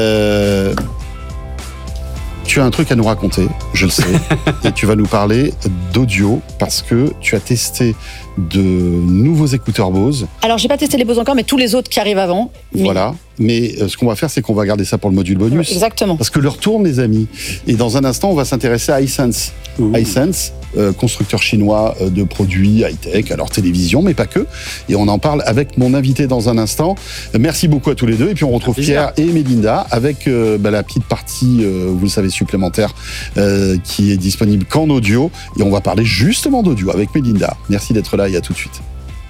Tu as un truc à nous raconter, je le sais, et tu vas nous parler d'audio parce que tu as testé de nouveaux écouteurs Bose. Alors, j'ai pas testé les Bose encore, mais tous les autres qui arrivent avant. Voilà. Mais ce qu'on va faire, c'est qu'on va garder ça pour le module bonus. Ouais, exactement. Parce que l'heure tourne, les amis. Et dans un instant, on va s'intéresser à Hisense. Hisense, constructeur chinois de produits high-tech, alors télévision, mais pas que. Et on en parle avec mon invité dans un instant. Merci beaucoup à tous les deux. Et puis on retrouve Pierre et Mélinda avec la petite partie, vous le savez, supplémentaire qui est disponible qu'en audio. Et on va parler justement d'audio avec Mélinda. Merci d'être là et à tout de suite.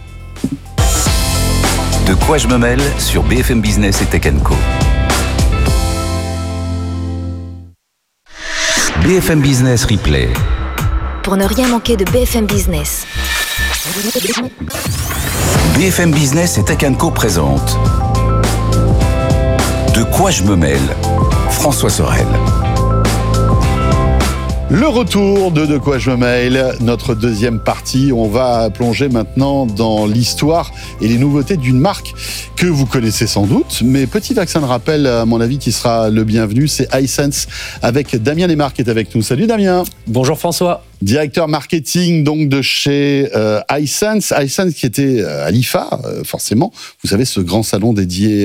De quoi je me mêle sur BFM Business et Tech & Co. BFM Business Replay. Pour ne rien manquer de BFM Business. BFM Business et Tech & Co présente De quoi je me mêle, François Sorel. Le retour de quoi je me mêle, notre deuxième partie. On va plonger maintenant dans l'histoire et les nouveautés d'une marque que vous connaissez sans doute. Mais petit vaccin de rappel, à mon avis, qui sera le bienvenu, c'est Hisense avec Damien Lemar qui est avec nous. Salut Damien. Bonjour François. Directeur marketing donc de chez Hisense. Hisense qui était à l'IFA, forcément. Vous savez, ce grand salon dédié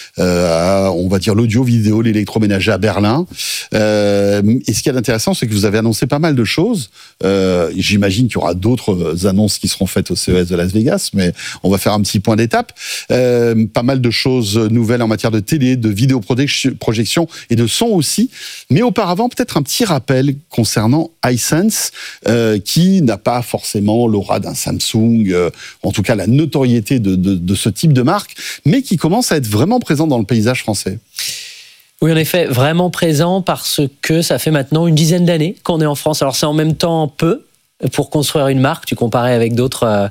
à, on va dire, l'audio, vidéo, l'électroménager à Berlin. Et ce qui est intéressant, c'est que vous avez annoncé pas mal de choses. J'imagine qu'il y aura d'autres annonces qui seront faites au CES de Las Vegas, mais on va faire un petit point d'étape. Pas mal de choses nouvelles en matière de télé, de vidéoprojection et de son aussi. Mais auparavant, peut-être un petit rappel concernant Hisense, qui n'a pas forcément l'aura d'un Samsung, en tout cas la notoriété de ce type de marque, mais qui commence à être vraiment présent dans le paysage français. Oui, en effet, vraiment présent parce que ça fait maintenant une dizaine d'années qu'on est en France. Alors c'est en même temps peu pour construire une marque, tu comparais avec d'autres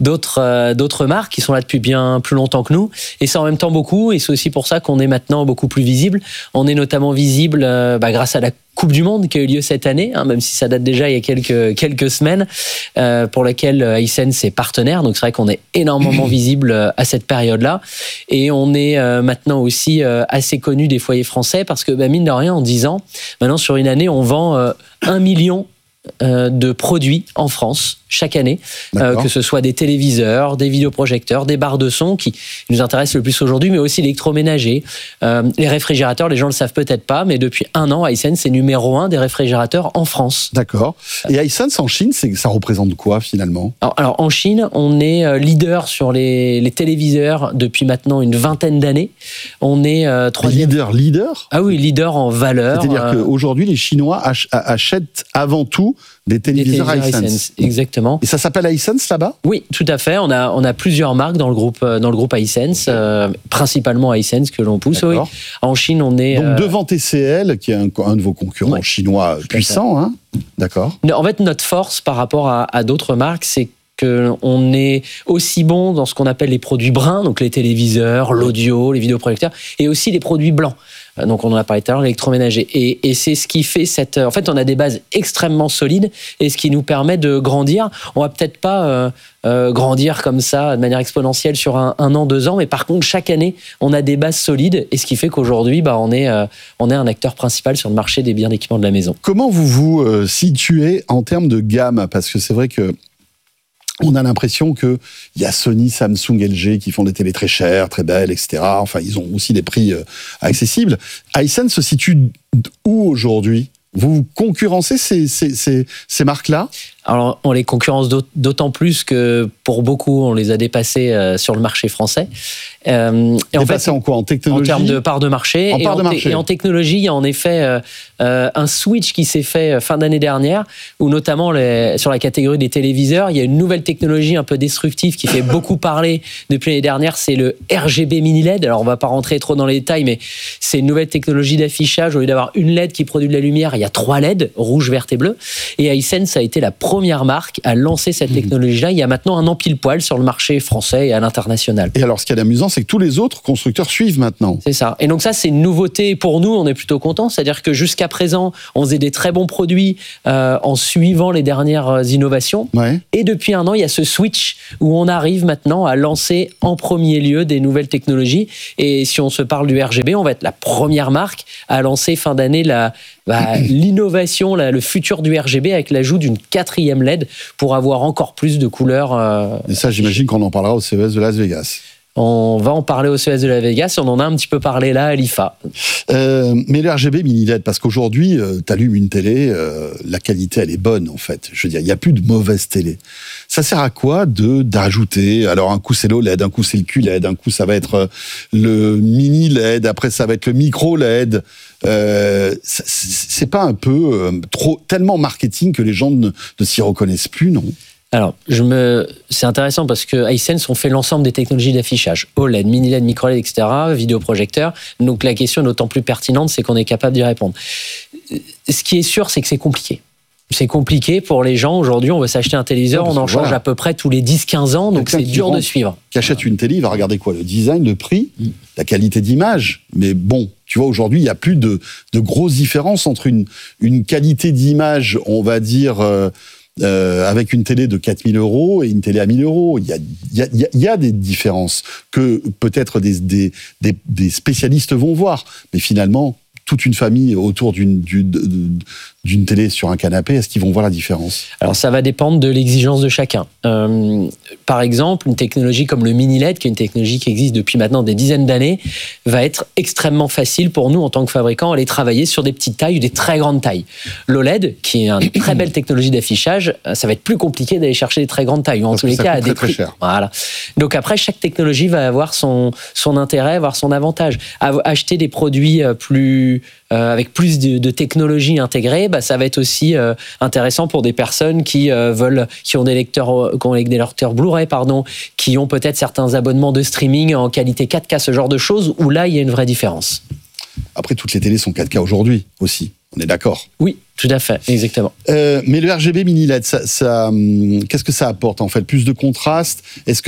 marques qui sont là depuis bien plus longtemps que nous, et c'est en même temps beaucoup, et c'est aussi pour ça qu'on est maintenant beaucoup plus visible. On est notamment visible grâce à la Coupe du Monde qui a eu lieu cette année, même si ça date déjà il y a quelques semaines, pour laquelle Hisense est partenaire. Donc c'est vrai qu'on est énormément visible à cette période-là. Et on est maintenant aussi assez connu des foyers français parce que, mine de rien, en 10 ans, maintenant sur une année, on vend 1 million de produits en France chaque année, que ce soit des téléviseurs, des vidéoprojecteurs, des barres de son qui nous intéressent le plus aujourd'hui, mais aussi l'électroménager, les réfrigérateurs. Les gens le savent peut-être pas, mais depuis 1 an, Hisense est numéro 1 des réfrigérateurs en France. D'accord. Et Hisense en Chine, ça représente quoi finalement ? Alors en Chine, on est leader sur les téléviseurs depuis maintenant une vingtaine d'années. On est troisième. Leader ? Ah oui, leader en valeur. C'est-à-dire qu'aujourd'hui, les Chinois achètent avant tout des téléviseurs Hisense. Exactement. Et ça s'appelle Hisense là-bas ? Oui, tout à fait. On a plusieurs marques dans le groupe Hisense, principalement Hisense que l'on pousse. Oui. En Chine, on est donc devant TCL, qui est un de vos concurrents chinois puissants. Hein. D'accord. En fait, notre force par rapport à d'autres marques, c'est qu'on est aussi bon dans ce qu'on appelle les produits bruns, donc les téléviseurs, l'audio, les vidéoprojecteurs, et aussi les produits blancs. Donc on en a parlé tout à l'heure, l'électroménager. Et c'est ce qui fait en fait, on a des bases extrêmement solides et ce qui nous permet de grandir. On va peut-être pas grandir comme ça de manière exponentielle sur un an, 2 ans, mais par contre, chaque année, on a des bases solides et ce qui fait qu'aujourd'hui, on est un acteur principal sur le marché des biens d'équipement de la maison. Comment vous vous situez en termes de gamme ? Parce que c'est vrai que on a l'impression qu'il y a Sony, Samsung, LG qui font des télés très chères, très belles, etc. Enfin, ils ont aussi des prix accessibles. Hisense se situe où aujourd'hui ? Vous concurrencez ces marques-là ? Alors, on les concurrence d'autant plus que pour beaucoup, on les a dépassés sur le marché français. Dépassés en quoi ? En technologie ? En termes de part de marché. Et en technologie, il y a en effet un switch qui s'est fait fin d'année dernière, où notamment sur la catégorie des téléviseurs, il y a une nouvelle technologie un peu destructive qui fait beaucoup parler depuis l'année dernière, c'est le RGB mini LED. Alors, on ne va pas rentrer trop dans les détails, mais c'est une nouvelle technologie d'affichage. Au lieu d'avoir une LED qui produit de la lumière, il y a 3 LED, rouge, verte et bleu. Et Hisense a été la première première marque à lancer cette technologie-là il y a maintenant un an pile poil sur le marché français et à l'international. Et alors, ce qui est amusant, c'est que tous les autres constructeurs suivent maintenant. C'est ça. Et donc ça, c'est une nouveauté pour nous. On est plutôt contents. C'est-à-dire que jusqu'à présent, on faisait des très bons produits en suivant les dernières innovations. Ouais. Et depuis un an, il y a ce switch où on arrive maintenant à lancer en premier lieu des nouvelles technologies. Et si on se parle du RGB, on va être la première marque à lancer fin d'année l'innovation, le futur du RGB avec l'ajout d'une 4e LED pour avoir encore plus de couleurs. Et ça, j'imagine qu'on en parlera au CES de Las Vegas. On va en parler au CES de Las Vegas et on en a un petit peu parlé là à l'IFA. Mais le RGB mini LED, parce qu'aujourd'hui, tu allumes une télé, la qualité, elle est bonne en fait. Je veux dire, il n'y a plus de mauvaise télé. Ça sert à quoi d'ajouter? Alors un coup c'est l'OLED, un coup c'est le QLED, un coup ça va être le mini LED, après ça va être le micro LED. C'est pas un peu tellement marketing que les gens ne s'y reconnaissent plus, non? Alors, c'est intéressant parce que Hisense, on fait l'ensemble des technologies d'affichage. OLED, mini-LED, micro-LED, etc., vidéoprojecteur. Donc, la question est d'autant plus pertinente, c'est qu'on est capable d'y répondre. Ce qui est sûr, c'est que c'est compliqué. C'est compliqué pour les gens. Aujourd'hui, on veut s'acheter un téléviseur, on en change à peu près tous les 10-15 ans, donc c'est dur de suivre. Qui achète une télé, il va regarder quoi? Le design, le prix, la qualité d'image. Mais bon, tu vois, aujourd'hui, il n'y a plus de grosses différences entre une qualité d'image, on va dire... avec une télé de 4 000 € et une télé à 1 000 €. Il y a des différences que peut-être des spécialistes vont voir. Mais finalement, toute une famille autour d'une télé sur un canapé, est-ce qu'ils vont voir la différence? Alors ça va dépendre de l'exigence de chacun. Par exemple, une technologie comme le mini LED, qui est une technologie qui existe depuis maintenant des dizaines d'années, va être extrêmement facile pour nous en tant que fabricants à aller travailler sur des petites tailles ou des très grandes tailles. L'OLED, qui est une très belle technologie d'affichage, ça va être plus compliqué d'aller chercher des très grandes tailles, ou en tous les cas à des prix. Cher. Voilà. Donc après, chaque technologie va avoir son intérêt, avoir son avantage. Acheter des produits avec plus de technologies intégrées, ça va être aussi intéressant pour des personnes qui ont des lecteurs Blu-ray, qui ont peut-être certains abonnements de streaming en qualité 4K, ce genre de choses, où là, il y a une vraie différence. Après, toutes les télés sont 4K aujourd'hui aussi, on est d'accord? Oui, tout à fait, exactement. Mais le RGB mini LED, qu'est-ce que ça apporte en fait? Plus de contraste? Est-ce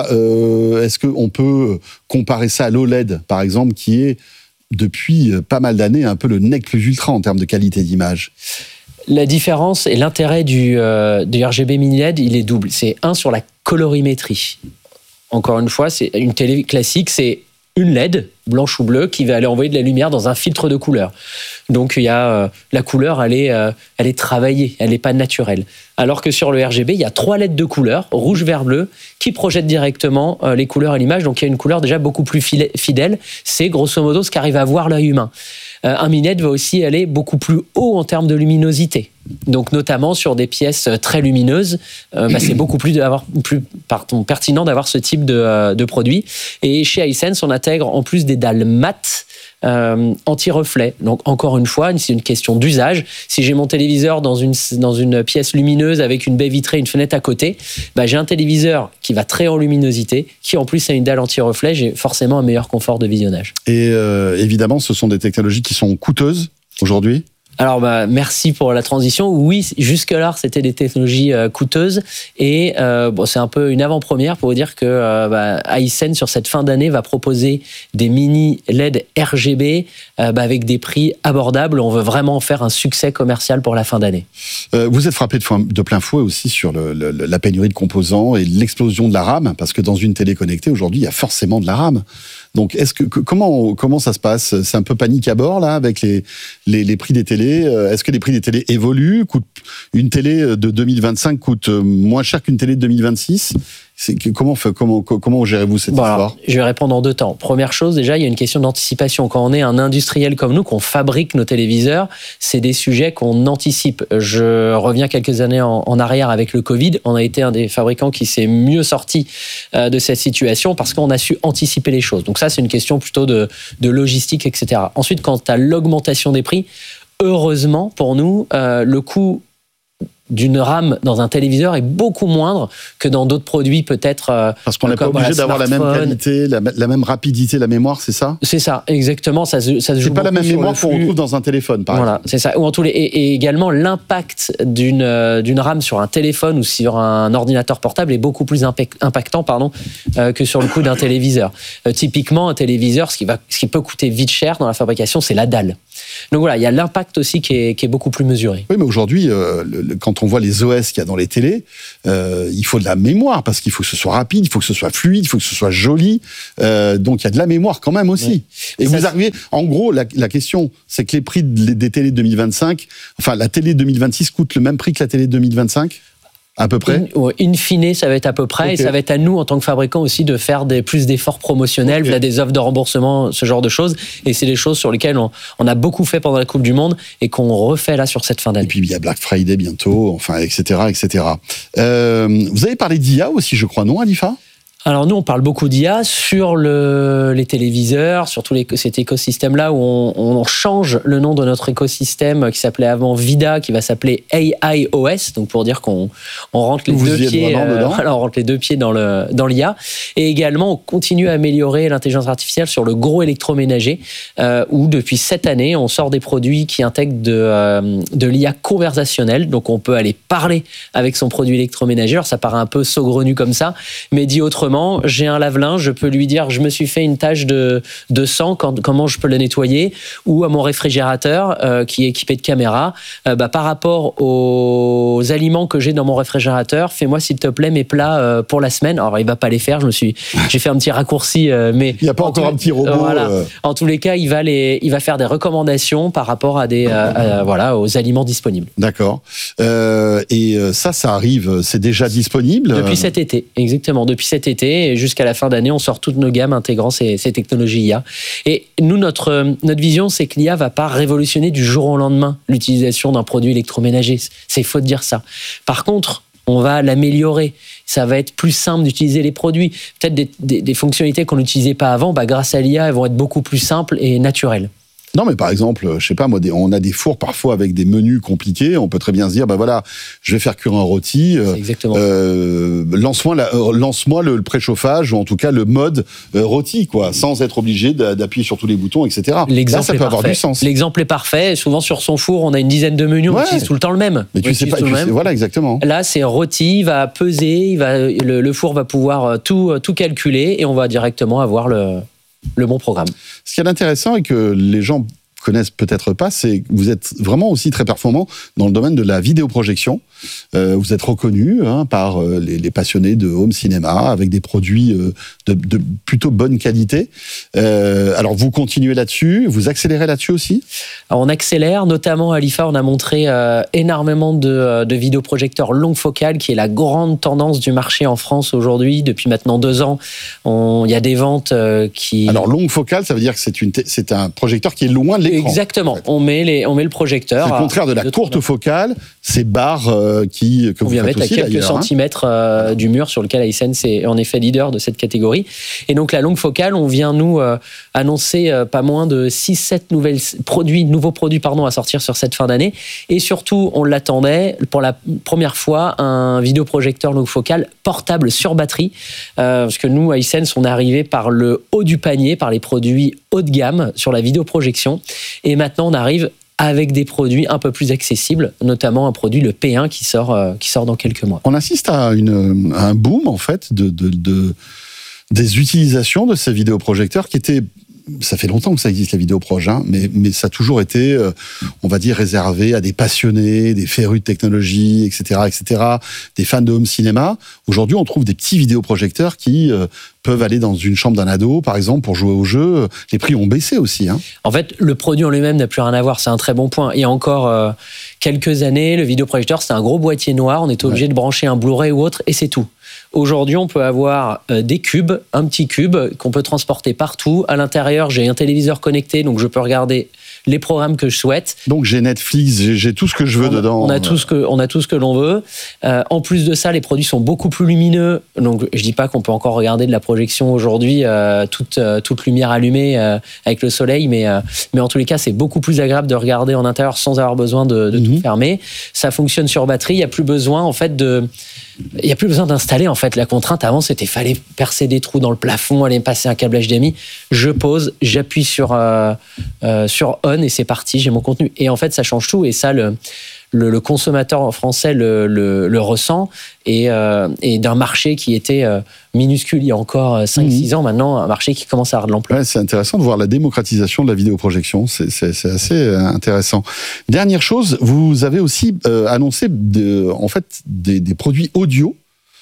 qu'on peut comparer ça à l'OLED, par exemple, qui est depuis pas mal d'années un peu le nec plus ultra en termes de qualité d'image? La différence et l'intérêt du RGB mini LED, il est double. C'est sur la colorimétrie. Encore une fois, c'est une télé classique, c'est une LED, blanche ou bleue, qui va aller envoyer de la lumière dans un filtre de couleur. Donc, il y a la couleur, elle est travaillée, elle n'est pas naturelle. Alors que sur le RGB, il y a 3 LED de couleur, rouge, vert, bleu, qui projettent directement les couleurs à l'image. Donc, il y a une couleur déjà beaucoup plus fidèle. C'est grosso modo ce qu'arrive à voir l'œil humain. Un mini LED va aussi aller beaucoup plus haut en termes de luminosité. Donc, notamment sur des pièces très lumineuses, c'est beaucoup plus pertinent d'avoir ce type de produit. Et chez Hisense, on intègre en plus des dalles mat anti-reflet. Donc, encore une fois, c'est une question d'usage. Si j'ai mon téléviseur dans une pièce lumineuse avec une baie vitrée, une fenêtre à côté, j'ai un téléviseur qui va très en luminosité, qui en plus a une dalle anti-reflet, j'ai forcément un meilleur confort de visionnage. Et évidemment, ce sont des technologies qui sont coûteuses aujourd'hui? Alors, merci pour la transition. Oui, jusque-là, c'était des technologies coûteuses. Et c'est un peu une avant-première pour vous dire que Hisense, sur cette fin d'année, va proposer des mini LED RGB avec des prix abordables. On veut vraiment faire un succès commercial pour la fin d'année. Vous êtes frappé de plein fouet aussi sur la pénurie de composants et l'explosion de la RAM, parce que dans une télé connectée, aujourd'hui, il y a forcément de la RAM. Donc, comment ça se passe? C'est un peu panique à bord, là, avec les prix des télés. Est-ce que les prix des télés évoluent? Une télé de 2025 coûte moins cher qu'une télé de 2026? Comment gérez-vous cette histoire? Je vais répondre en 2 temps. Première chose, déjà, il y a une question d'anticipation. Quand on est un industriel comme nous, qu'on fabrique nos téléviseurs, c'est des sujets qu'on anticipe. Je reviens quelques années en arrière avec le Covid. On a été un des fabricants qui s'est mieux sorti de cette situation parce qu'on a su anticiper les choses. Donc ça, c'est une question plutôt de logistique, etc. Ensuite, quant à l'augmentation des prix, heureusement pour nous, le coût d'une RAM dans un téléviseur est beaucoup moindre que dans d'autres produits peut-être. Parce qu'on n'est pas obligé d'avoir la même qualité, la même rapidité, la mémoire, c'est ça ? C'est ça, exactement. Ça se joue. C'est pas la même mémoire qu'on retrouve dans un téléphone, par exemple. C'est ça. Ou en tous les et également l'impact d'une RAM sur un téléphone ou sur un ordinateur portable est beaucoup plus impactant, que sur le coût d'un téléviseur. Typiquement, un téléviseur, ce qui peut coûter vite cher dans la fabrication, c'est la dalle. Donc voilà, il y a l'impact aussi qui est beaucoup plus mesuré. Oui, mais aujourd'hui, quand on voit les OS qu'il y a dans les télés, il faut de la mémoire parce qu'il faut que ce soit rapide, il faut que ce soit fluide, il faut que ce soit joli. Donc il y a de la mémoire quand même aussi. Oui. Et vous arrivez, en gros, la question, c'est que les prix des télés 2025, enfin la télé 2026 coûte le même prix que la télé 2025 ? À peu près. In fine, ça va être à peu près. Okay. Et ça va être à nous, en tant que fabricants aussi, de faire plus d'efforts promotionnels, via des offres de remboursement, ce genre de choses. Et c'est des choses sur lesquelles on a beaucoup fait pendant la Coupe du Monde et qu'on refait là sur cette fin d'année. Et puis il y a Black Friday bientôt, enfin, etc., etc. Vous avez parlé d'IA aussi, je crois, non, Alifa ? Alors nous, on parle beaucoup d'IA sur les téléviseurs, sur tout cet écosystème-là où on change le nom de notre écosystème qui s'appelait avant VIDA, qui va s'appeler AIOS, donc pour dire qu'on rentre les deux pieds, on rentre les deux pieds dans l'IA. Et également, on continue à améliorer l'intelligence artificielle sur le gros électroménager, où depuis cette année, on sort des produits qui intègrent de l'IA conversationnelle, donc on peut aller parler avec son produit électroménager. Alors ça paraît un peu saugrenu comme ça, mais dit autrement, j'ai un lave-linge, je peux lui dire je me suis fait une tache de sang, comment je peux le nettoyer, ou à mon réfrigérateur qui est équipé de caméras, par rapport aux aliments que j'ai dans mon réfrigérateur, fais-moi s'il te plaît mes plats pour la semaine. Alors il va pas les faire, j'ai fait un petit raccourci, mais il n'y a pas encore un petit robot. Voilà. En tous les cas, il va faire des recommandations par rapport à aux aliments disponibles. D'accord. Et ça arrive, c'est déjà disponible depuis cet été, exactement, depuis cet été. Et jusqu'à la fin d'année, on sort toutes nos gammes intégrant ces technologies IA. Et nous, notre vision, c'est que l'IA va pas révolutionner du jour au lendemain l'utilisation d'un produit électroménager. C'est faux de dire ça. Par contre, on va l'améliorer. Ça va être plus simple d'utiliser les produits. Peut-être des fonctionnalités qu'on n'utilisait pas avant, grâce à l'IA, elles vont être beaucoup plus simples et naturelles. Non, mais par exemple, je sais pas, moi, on a des fours parfois avec des menus compliqués. On peut très bien se dire, voilà, je vais faire cuire un rôti. Exactement. Lance-moi le préchauffage ou en tout cas le mode rôti, quoi, sans être obligé d'appuyer sur tous les boutons, etc. L'exemple ça peut avoir du sens. L'exemple est parfait. Souvent sur son four, on a une dizaine de menus, on utilise tout le temps le même. Mais tu sais pas, voilà, exactement. Là, c'est rôti, il va peser, le four va pouvoir tout calculer et on va directement avoir le bon programme. Ce qui est intéressant et que les gens connaissent peut-être pas, c'est que vous êtes vraiment aussi très performant dans le domaine de la vidéoprojection. Vous êtes reconnu par les passionnés de home cinéma avec des produits de plutôt bonne qualité. Alors vous continuez là-dessus, vous accélérez là-dessus aussi ? Alors on accélère, notamment à l'IFA, on a montré énormément de vidéoprojecteurs longue focale, qui est la grande tendance du marché en France aujourd'hui. Depuis maintenant 2 ans, il y a des ventes qui... Alors longue focale, ça veut dire que c'est un projecteur qui est loin de l'écran. Exactement, en fait. On met le projecteur. C'est le contraire de la courte focale, ces barres que vous faites mettre aussi, à quelques centimètres du mur sur lequel Hisense est en effet leader de cette catégorie. Et donc la longue focale, on vient nous annoncer pas moins de 6-7 nouveaux produits à sortir sur cette fin d'année. Et surtout, on l'attendait pour la première fois, un vidéoprojecteur longue focale portable sur batterie. Parce que nous, à Hisense, on est arrivé par le haut du panier, par les produits haut de gamme sur la vidéoprojection. Et maintenant, on arrive avec des produits un peu plus accessibles, notamment un produit, le P1, qui sort dans quelques mois. On assiste à un boom, en fait, des utilisations de ces vidéoprojecteurs qui étaient... Ça fait longtemps que ça existe, la vidéoproje, mais ça a toujours été, on va dire, réservé à des passionnés, des férus de technologie, etc., des fans de home cinéma. Aujourd'hui, on trouve des petits vidéoprojecteurs qui peuvent aller dans une chambre d'un ado, par exemple, pour jouer au jeu. Les prix ont baissé aussi. En fait, le produit en lui-même n'a plus rien à voir. C'est un très bon point. Il y a encore quelques années, le vidéoprojecteur, c'était un gros boîtier noir. On était obligé de brancher un Blu-ray ou autre, et c'est tout. Aujourd'hui, on peut avoir des cubes, un petit cube qu'on peut transporter partout. À l'intérieur, j'ai un téléviseur connecté, donc je peux regarder les programmes que je souhaite. Donc j'ai Netflix, j'ai tout ce que je veux dedans. On a tout ce que l'on veut. En plus de ça, les produits sont beaucoup plus lumineux. Donc je dis pas qu'on peut encore regarder de la projection aujourd'hui toute lumière allumée avec le soleil, mais en tous les cas, c'est beaucoup plus agréable de regarder en intérieur sans avoir besoin de tout fermer. Ça fonctionne sur batterie. Il y a plus besoin en fait d'installer en fait la contrainte. Avant, fallait percer des trous dans le plafond, aller passer un câble HDMI. Je pose, j'appuie sur on et c'est parti. J'ai mon contenu. Et en fait, ça change tout. Et ça, le consommateur français le ressent et d'un marché qui était minuscule il y a encore 5-6 ans, maintenant un marché qui commence à avoir de l'ampleur. Ouais, c'est intéressant de voir la démocratisation de la vidéoprojection, c'est assez intéressant. Dernière chose, vous avez aussi annoncé des produits audio.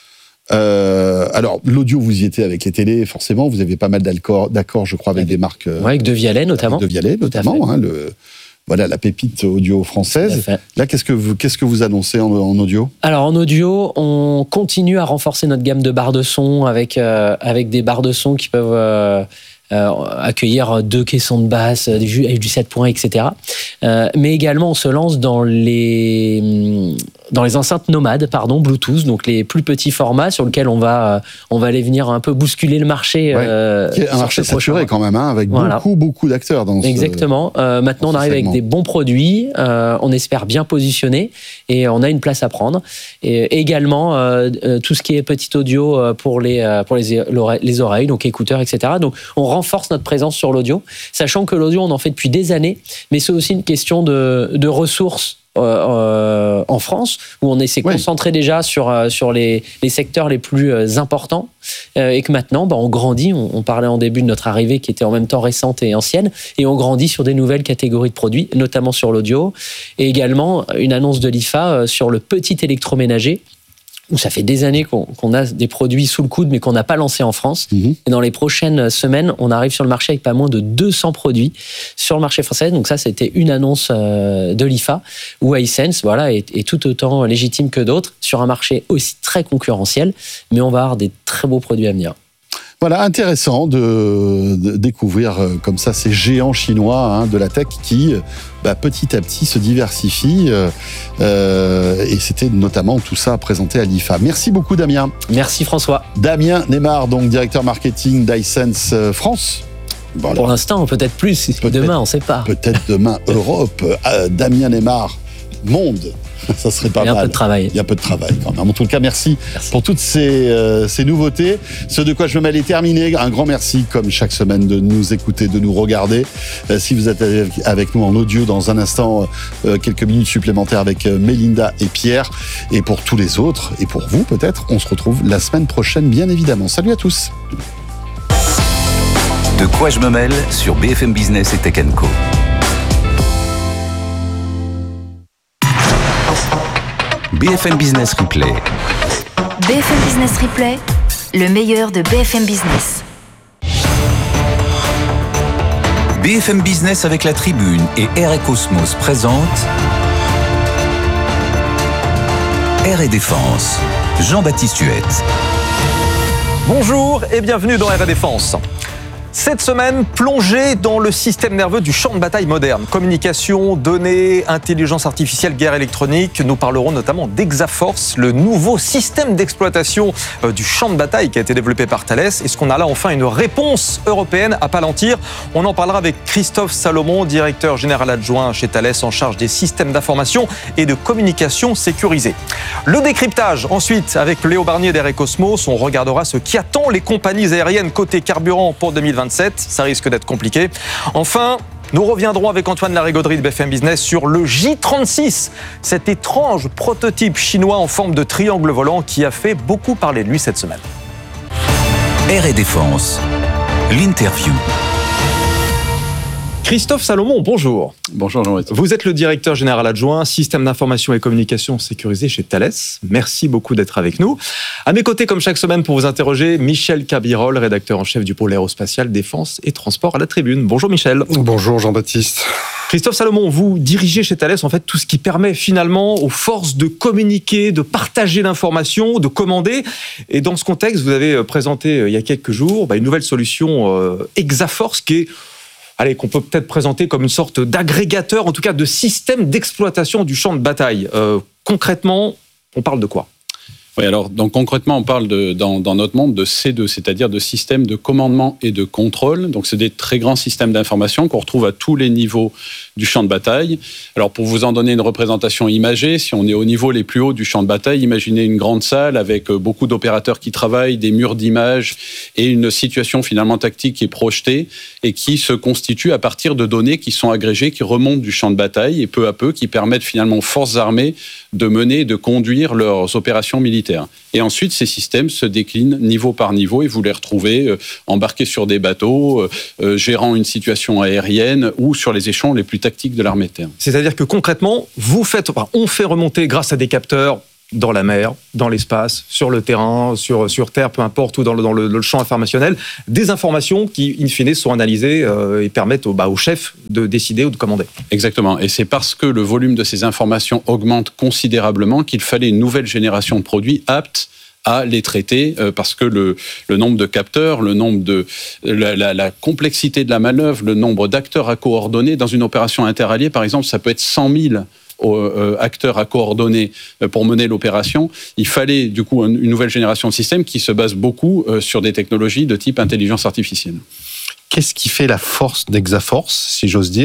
Alors l'audio, vous y étiez avec les télés, forcément, vous avez pas mal d'accords, je crois, avec des marques. Avec De Vialet notamment. Avec De Vialet notamment, voilà la pépite audio française. Là, qu'est-ce que vous annoncez en audio ? Alors en audio, on continue à renforcer notre gamme de barres de son avec des barres de son qui peuvent accueillir 2 caissons de basse, du 7 points, etc. Mais également, on se lance dans les enceintes nomades, Bluetooth, donc les plus petits formats sur lesquels on va aller venir un peu bousculer le marché. Qui est un marché saturé quand même, avec beaucoup d'acteurs dans Exactement. Maintenant, on arrive avec des bons produits, on espère bien positionnés et on a une place à prendre. Et également, tout ce qui est petit audio pour les oreilles, donc écouteurs, etc. Donc, on renforce notre présence sur l'audio, sachant que l'audio, on en fait depuis des années, mais c'est aussi une question de ressources en France, où on s'est concentré déjà sur les secteurs les plus importants, et que maintenant, on grandit. On parlait en début de notre arrivée, qui était en même temps récente et ancienne, et on grandit sur des nouvelles catégories de produits, notamment sur l'audio, et également une annonce de l'IFA sur le petit électroménager, où ça fait des années qu'on a des produits sous le coude, mais qu'on n'a pas lancé en France. Et dans les prochaines semaines, on arrive sur le marché avec pas moins de 200 produits sur le marché français. Donc ça, c'était une annonce de l'IFA, où Hisense est tout autant légitime que d'autres, sur un marché aussi très concurrentiel, mais on va avoir des très beaux produits à venir. Voilà, intéressant de découvrir comme ça ces géants chinois de la tech qui, petit à petit, se diversifient. Et c'était notamment tout ça présenté à l'IFA. Merci beaucoup, Damien. Merci, François. Damien Neymar, donc directeur marketing d'Hisense France. Voilà. Pour l'instant, peut-être plus. Demain, on ne sait pas. Peut-être demain, Europe. Damien Neymar, monde. Ça serait pas mal. Il y a un peu de travail. Il y a un peu de travail quand même. En tout cas, merci. Pour toutes ces nouveautés. Ce de quoi je me mêle est terminé. Un grand merci, comme chaque semaine, de nous écouter, de nous regarder. Si vous êtes avec nous en audio, dans un instant, quelques minutes supplémentaires avec Mélinda et Pierre. Et pour tous les autres, et pour vous peut-être, on se retrouve la semaine prochaine, bien évidemment. Salut à tous. De quoi je me mêle sur BFM Business et Tech & Co. BFM Business Replay. BFM Business Replay, le meilleur de BFM Business. BFM Business avec la Tribune et Air et Cosmos présente Air et Défense. Jean-Baptiste Huette. Bonjour et bienvenue dans Air et Défense. Cette semaine, plongée dans le système nerveux du champ de bataille moderne. Communication, données, intelligence artificielle, guerre électronique. Nous parlerons notamment d'Hexaforce, le nouveau système d'exploitation du champ de bataille qui a été développé par Thales. Est-ce qu'on a là enfin une réponse européenne à Palantir ? On en parlera avec Christophe Salomon, directeur général adjoint chez Thales en charge des systèmes d'information et de communication sécurisés. Le décryptage, ensuite, avec Léo Barnier d'Air et Cosmos. On regardera ce qui attend les compagnies aériennes côté carburant pour 2027. Ça risque d'être compliqué. Enfin, nous reviendrons avec Antoine Larigauderie de BFM Business sur le J36, cet étrange prototype chinois en forme de triangle volant qui a fait beaucoup parler de lui cette semaine. Air et Défense, l'interview. Christophe Salomon, bonjour. Bonjour Jean-Baptiste. Vous êtes le directeur général adjoint, système d'information et communication sécurisé chez Thales. Merci beaucoup d'être avec nous. À mes côtés, comme chaque semaine, pour vous interroger, Michel Cabirol, rédacteur en chef du pôle aérospatial, défense et transport à la Tribune. Bonjour Michel. Bonjour Jean-Baptiste. Christophe Salomon, vous dirigez chez Thales en fait tout ce qui permet finalement aux forces de communiquer, de partager l'information, de commander. Et dans ce contexte, vous avez présenté il y a quelques jours une nouvelle solution Hexaforce qui est qu'on peut peut-être présenter comme une sorte d'agrégateur, en tout cas de système d'exploitation du champ de bataille. Concrètement, on parle de quoi ? Oui, alors donc concrètement, on parle dans notre monde de C2, c'est-à-dire de systèmes de commandement et de contrôle. Donc c'est des très grands systèmes d'information qu'on retrouve à tous les niveaux du champ de bataille. Alors pour vous en donner une représentation imagée, si on est au niveau les plus hauts du champ de bataille, imaginez une grande salle avec beaucoup d'opérateurs qui travaillent, des murs d'images et une situation finalement tactique qui est projetée et qui se constitue à partir de données qui sont agrégées, qui remontent du champ de bataille et peu à peu qui permettent finalement aux forces armées de mener et de conduire leurs opérations militaires. Et ensuite, ces systèmes se déclinent niveau par niveau et vous les retrouvez embarqués sur des bateaux, gérant une situation aérienne ou sur les échelons les plus tactiques de l'armée de terre. C'est-à-dire que concrètement, on fait remonter grâce à des capteurs dans la mer, dans l'espace, sur le terrain, sur terre, peu importe, ou dans le champ informationnel, des informations qui, in fine, sont analysées et permettent au chef de décider ou de commander. Exactement. Et c'est parce que le volume de ces informations augmente considérablement qu'il fallait une nouvelle génération de produits aptes à les traiter, parce que le nombre de capteurs, le nombre de la complexité de la manœuvre, le nombre d'acteurs à coordonner dans une opération interalliée, par exemple, ça peut être 100 000 acteurs à coordonner pour mener l'opération. Il fallait du coup une nouvelle génération de systèmes qui se base beaucoup sur des technologies de type intelligence artificielle. Qu'est-ce qui fait la force d'Exaforce, si j'ose dire ?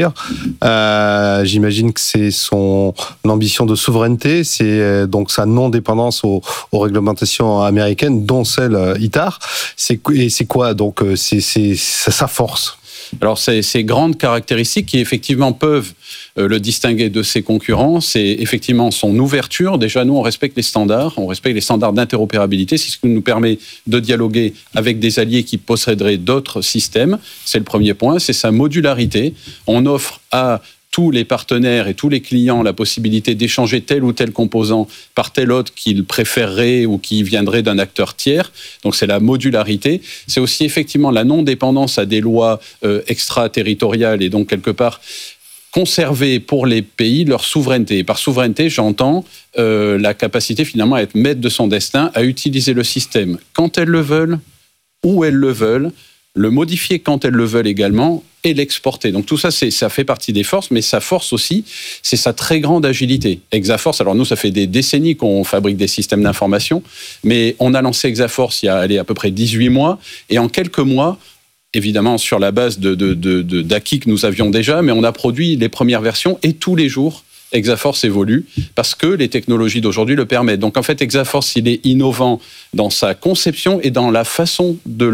J'imagine que c'est son ambition de souveraineté, c'est donc sa non-dépendance aux réglementations américaines, dont celle ITAR. C'est quoi donc c'est sa force ? Alors, ces grandes caractéristiques qui, effectivement, peuvent le distinguer de ses concurrents, c'est effectivement son ouverture. Déjà, nous, on respecte les standards d'interopérabilité. C'est ce qui nous permet de dialoguer avec des alliés qui posséderaient d'autres systèmes. C'est le premier point. C'est sa modularité. On offre à tous les partenaires et tous les clients la possibilité d'échanger tel ou tel composant par tel autre qu'ils préféreraient ou qui viendrait d'un acteur tiers. Donc c'est la modularité. C'est aussi effectivement la non-dépendance à des lois extraterritoriales et donc quelque part conserver pour les pays leur souveraineté. Et par souveraineté, j'entends la capacité finalement à être maître de son destin, à utiliser le système quand elles le veulent, où elles le veulent, le modifier quand elles le veulent également, et l'exporter. Donc tout ça, ça fait partie des forces, mais sa force aussi, c'est sa très grande agilité. Exaforce, alors nous, ça fait des décennies qu'on fabrique des systèmes d'information, mais on a lancé Exaforce il y a à peu près 18 mois, et en quelques mois, évidemment sur la base d'acquis que nous avions déjà, mais on a produit les premières versions, et tous les jours, Exaforce évolue parce que les technologies d'aujourd'hui le permettent. Donc en fait, Exaforce, il est innovant dans sa conception et dans la façon de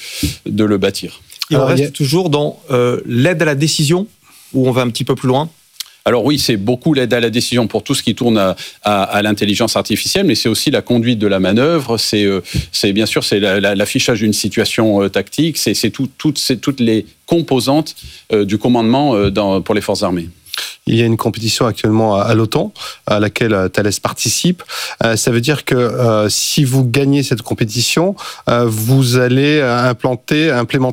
le bâtir. Et on reste toujours dans l'aide à la décision, où on va un petit peu plus loin. Alors oui, c'est beaucoup l'aide à la décision pour tout ce qui tourne à l'intelligence artificielle, mais c'est aussi la conduite de la manœuvre, c'est bien sûr c'est l'affichage d'une situation tactique, c'est toutes les composantes du commandement pour les forces armées. Il y a une compétition actuellement à l'OTAN, à laquelle Thales participe. Ça veut dire que si vous gagnez cette compétition, vous allez implémenter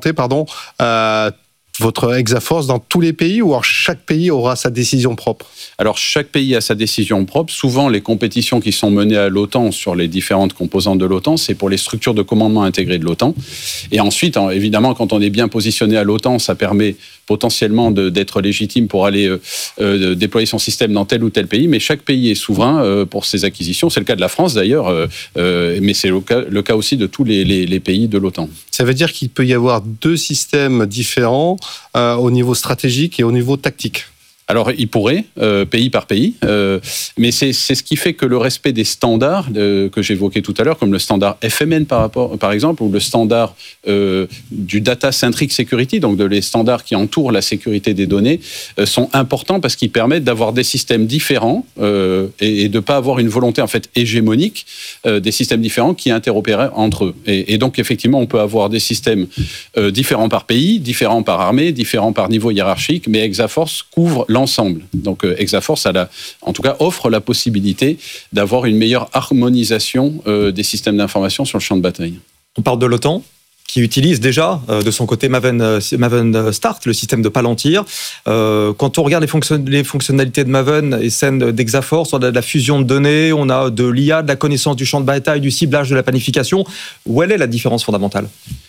votre Exaforce dans tous les pays, ou alors chaque pays aura sa décision propre ? Alors chaque pays a sa décision propre. Souvent, les compétitions qui sont menées à l'OTAN sur les différentes composantes de l'OTAN, c'est pour les structures de commandement intégrées de l'OTAN. Et ensuite, évidemment, quand on est bien positionné à l'OTAN, ça permet potentiellement d'être légitime pour aller déployer son système dans tel ou tel pays. Mais chaque pays est souverain pour ses acquisitions. C'est le cas de la France d'ailleurs, mais c'est le cas aussi de tous les pays de l'OTAN. Ça veut dire qu'il peut y avoir deux systèmes différents au niveau stratégique et au niveau tactique. Alors, il pourrait, pays par pays, mais c'est ce qui fait que le respect des standards que j'évoquais tout à l'heure, comme le standard FMN par exemple, ou le standard du Data Centric Security, donc les standards qui entourent la sécurité des données, sont importants parce qu'ils permettent d'avoir des systèmes différents et de ne pas avoir une volonté en fait hégémonique des systèmes différents qui interopèrent entre eux. Et donc, effectivement, on peut avoir des systèmes différents par pays, différents par armée, différents par niveau hiérarchique, mais Exaforce couvre l'ensemble. Donc Exaforce en tout cas offre la possibilité d'avoir une meilleure harmonisation des systèmes d'information sur le champ de bataille. On parle de l'OTAN qui utilise déjà de son côté Maven Start, le système de Palantir. Quand on regarde les fonctionnalités de Maven et celles d'Exaforce, on a de la fusion de données, on a de l'IA, de la connaissance du champ de bataille, du ciblage, de la planification. Où est la différence fondamentale ?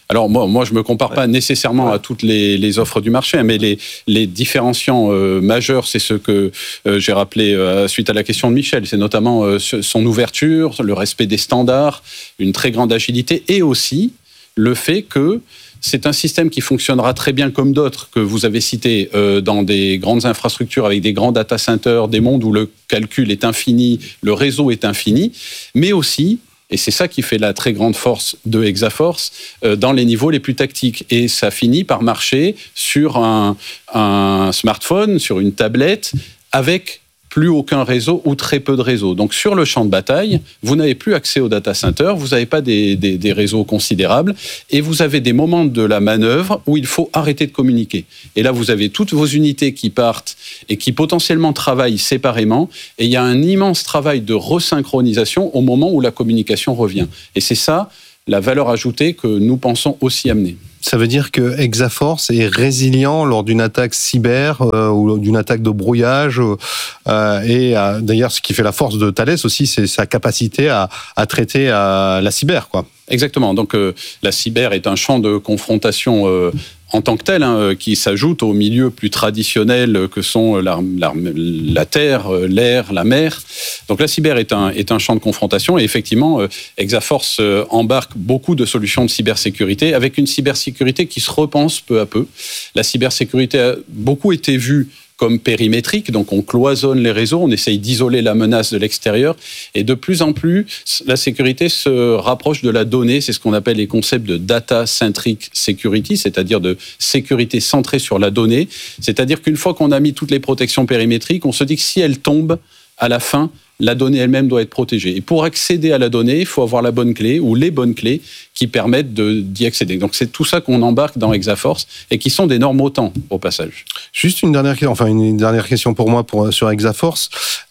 Alors moi, je me compare pas nécessairement à toutes les offres du marché, mais les différenciants majeurs, c'est ce que j'ai rappelé suite à la question de Michel. C'est notamment son ouverture, le respect des standards, une très grande agilité, et aussi le fait que c'est un système qui fonctionnera très bien comme d'autres que vous avez cités dans des grandes infrastructures avec des grands data centers, des mondes où le calcul est infini, le réseau est infini, mais aussi, et c'est ça qui fait la très grande force de Exaforce, dans les niveaux les plus tactiques. Et ça finit par marcher sur un smartphone, sur une tablette, avec plus aucun réseau ou très peu de réseaux. Donc sur le champ de bataille, vous n'avez plus accès au data center, vous n'avez pas des réseaux considérables, et vous avez des moments de la manœuvre où il faut arrêter de communiquer. Et là, vous avez toutes vos unités qui partent et qui potentiellement travaillent séparément, et il y a un immense travail de resynchronisation au moment où la communication revient. Et c'est ça la valeur ajoutée que nous pensons aussi amener. Ça veut dire que Exaforce est résilient lors d'une attaque cyber ou d'une attaque de brouillage. D'ailleurs, ce qui fait la force de Thales aussi, c'est sa capacité à traiter la cyber, quoi. Exactement. Donc la cyber est un champ de confrontation en tant que tel, qui s'ajoute aux milieux plus traditionnels que sont la terre, l'air, la mer. Donc la cyber est un champ de confrontation, et effectivement, Exaforce embarque beaucoup de solutions de cybersécurité, avec une cybersécurité qui se repense peu à peu. La cybersécurité a beaucoup été vue comme périmétrique, donc on cloisonne les réseaux, on essaye d'isoler la menace de l'extérieur, et de plus en plus, la sécurité se rapproche de la donnée. C'est ce qu'on appelle les concepts de data-centric security, c'est-à-dire de sécurité centrée sur la donnée. C'est-à-dire qu'une fois qu'on a mis toutes les protections périmétriques, on se dit que si elles tombent, à la fin, la donnée elle-même doit être protégée. Et pour accéder à la donnée, il faut avoir la bonne clé ou les bonnes clés qui permettent d'y accéder. Donc c'est tout ça qu'on embarque dans Exaforce, et qui sont des normes OTAN au passage. Juste une dernière question pour moi sur Exaforce.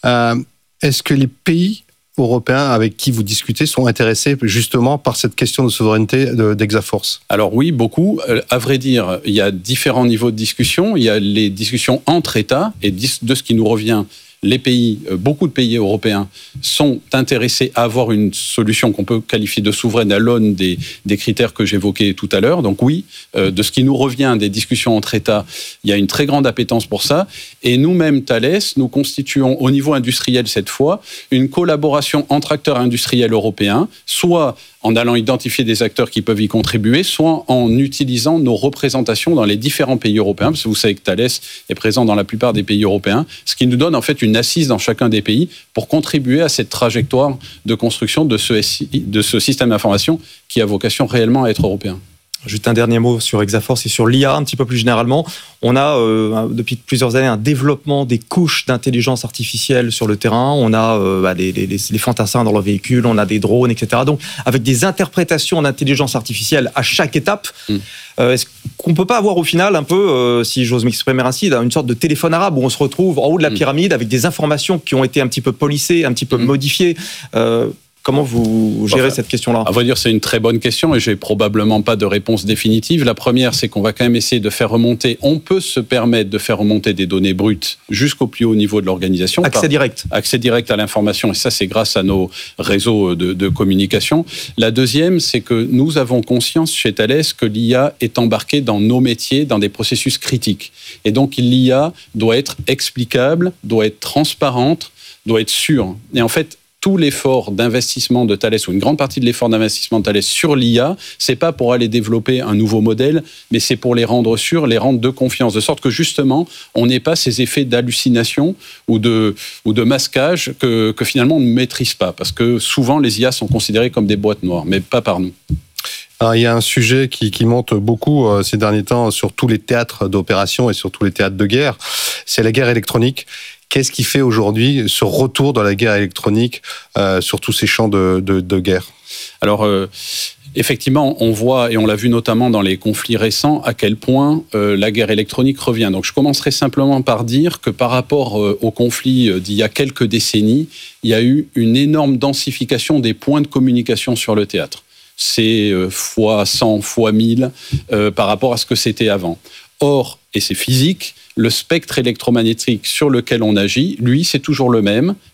Est-ce que les pays européens avec qui vous discutez sont intéressés justement par cette question de souveraineté d'Exaforce? Alors oui, beaucoup. À vrai dire, il y a différents niveaux de discussion. Il y a les discussions entre États, et de ce qui nous revient, beaucoup de pays européens sont intéressés à avoir une solution qu'on peut qualifier de souveraine à l'aune des critères que j'évoquais tout à l'heure. Donc oui, de ce qui nous revient des discussions entre États, il y a une très grande appétence pour ça. Et nous-mêmes, Thales, nous constituons au niveau industriel cette fois une collaboration entre acteurs industriels européens, soit en allant identifier des acteurs qui peuvent y contribuer, soit en utilisant nos représentations dans les différents pays européens, parce que vous savez que Thales est présent dans la plupart des pays européens, ce qui nous donne en fait une assise dans chacun des pays pour contribuer à cette trajectoire de construction de ce système d'information qui a vocation réellement à être européen. Juste un dernier mot sur Exaforce et sur l'IA un petit peu plus généralement. On a depuis plusieurs années un développement des couches d'intelligence artificielle sur le terrain. On a les fantassins dans leurs véhicules, on a des drones, etc. Donc avec des interprétations d'intelligence artificielle à chaque étape. Est-ce qu'on ne peut pas avoir au final un peu, si j'ose m'exprimer ainsi, une sorte de téléphone arabe où on se retrouve en haut de la pyramide avec des informations qui ont été un petit peu polissées, un petit peu modifiées? Comment vous gérez cette question-là? À vrai dire, c'est une très bonne question, et j'ai probablement pas de réponse définitive. La première, c'est qu'on va quand même essayer de faire remonter, on peut se permettre de faire remonter des données brutes jusqu'au plus haut niveau de l'organisation. Accès direct. Accès direct à l'information, et ça, c'est grâce à nos réseaux de communication. La deuxième, c'est que nous avons conscience chez Thales que l'IA est embarquée dans nos métiers, dans des processus critiques. Et donc, l'IA doit être explicable, doit être transparente, doit être sûre. Et en fait, tout l'effort d'investissement de Thales, ou une grande partie de l'effort d'investissement de Thales sur l'IA, c'est pas pour aller développer un nouveau modèle, mais c'est pour les rendre sûrs, les rendre de confiance, de sorte que justement, on n'ait pas ces effets d'hallucination ou de masquage que finalement on ne maîtrise pas, parce que souvent les IA sont considérées comme des boîtes noires, mais pas par nous. Alors, il y a un sujet qui monte beaucoup ces derniers temps sur tous les théâtres d'opération et sur tous les théâtres de guerre, c'est la guerre électronique. Qu'est-ce qui fait aujourd'hui ce retour dans la guerre électronique sur tous ces champs de guerre? Alors, effectivement, on voit, et on l'a vu notamment dans les conflits récents, à quel point la guerre électronique revient. Donc, je commencerai simplement par dire que par rapport au conflit d'il y a quelques décennies, il y a eu une énorme densification des points de communication sur le théâtre. C'est fois 100, fois 1000 par rapport à ce que c'était avant. Or, et c'est physique, le spectre électromagnétique sur lequel on agit, lui, c'est toujours le même,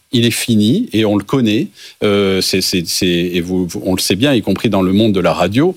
il est fini et on le connaît. On le sait bien, y compris dans le monde de la radio.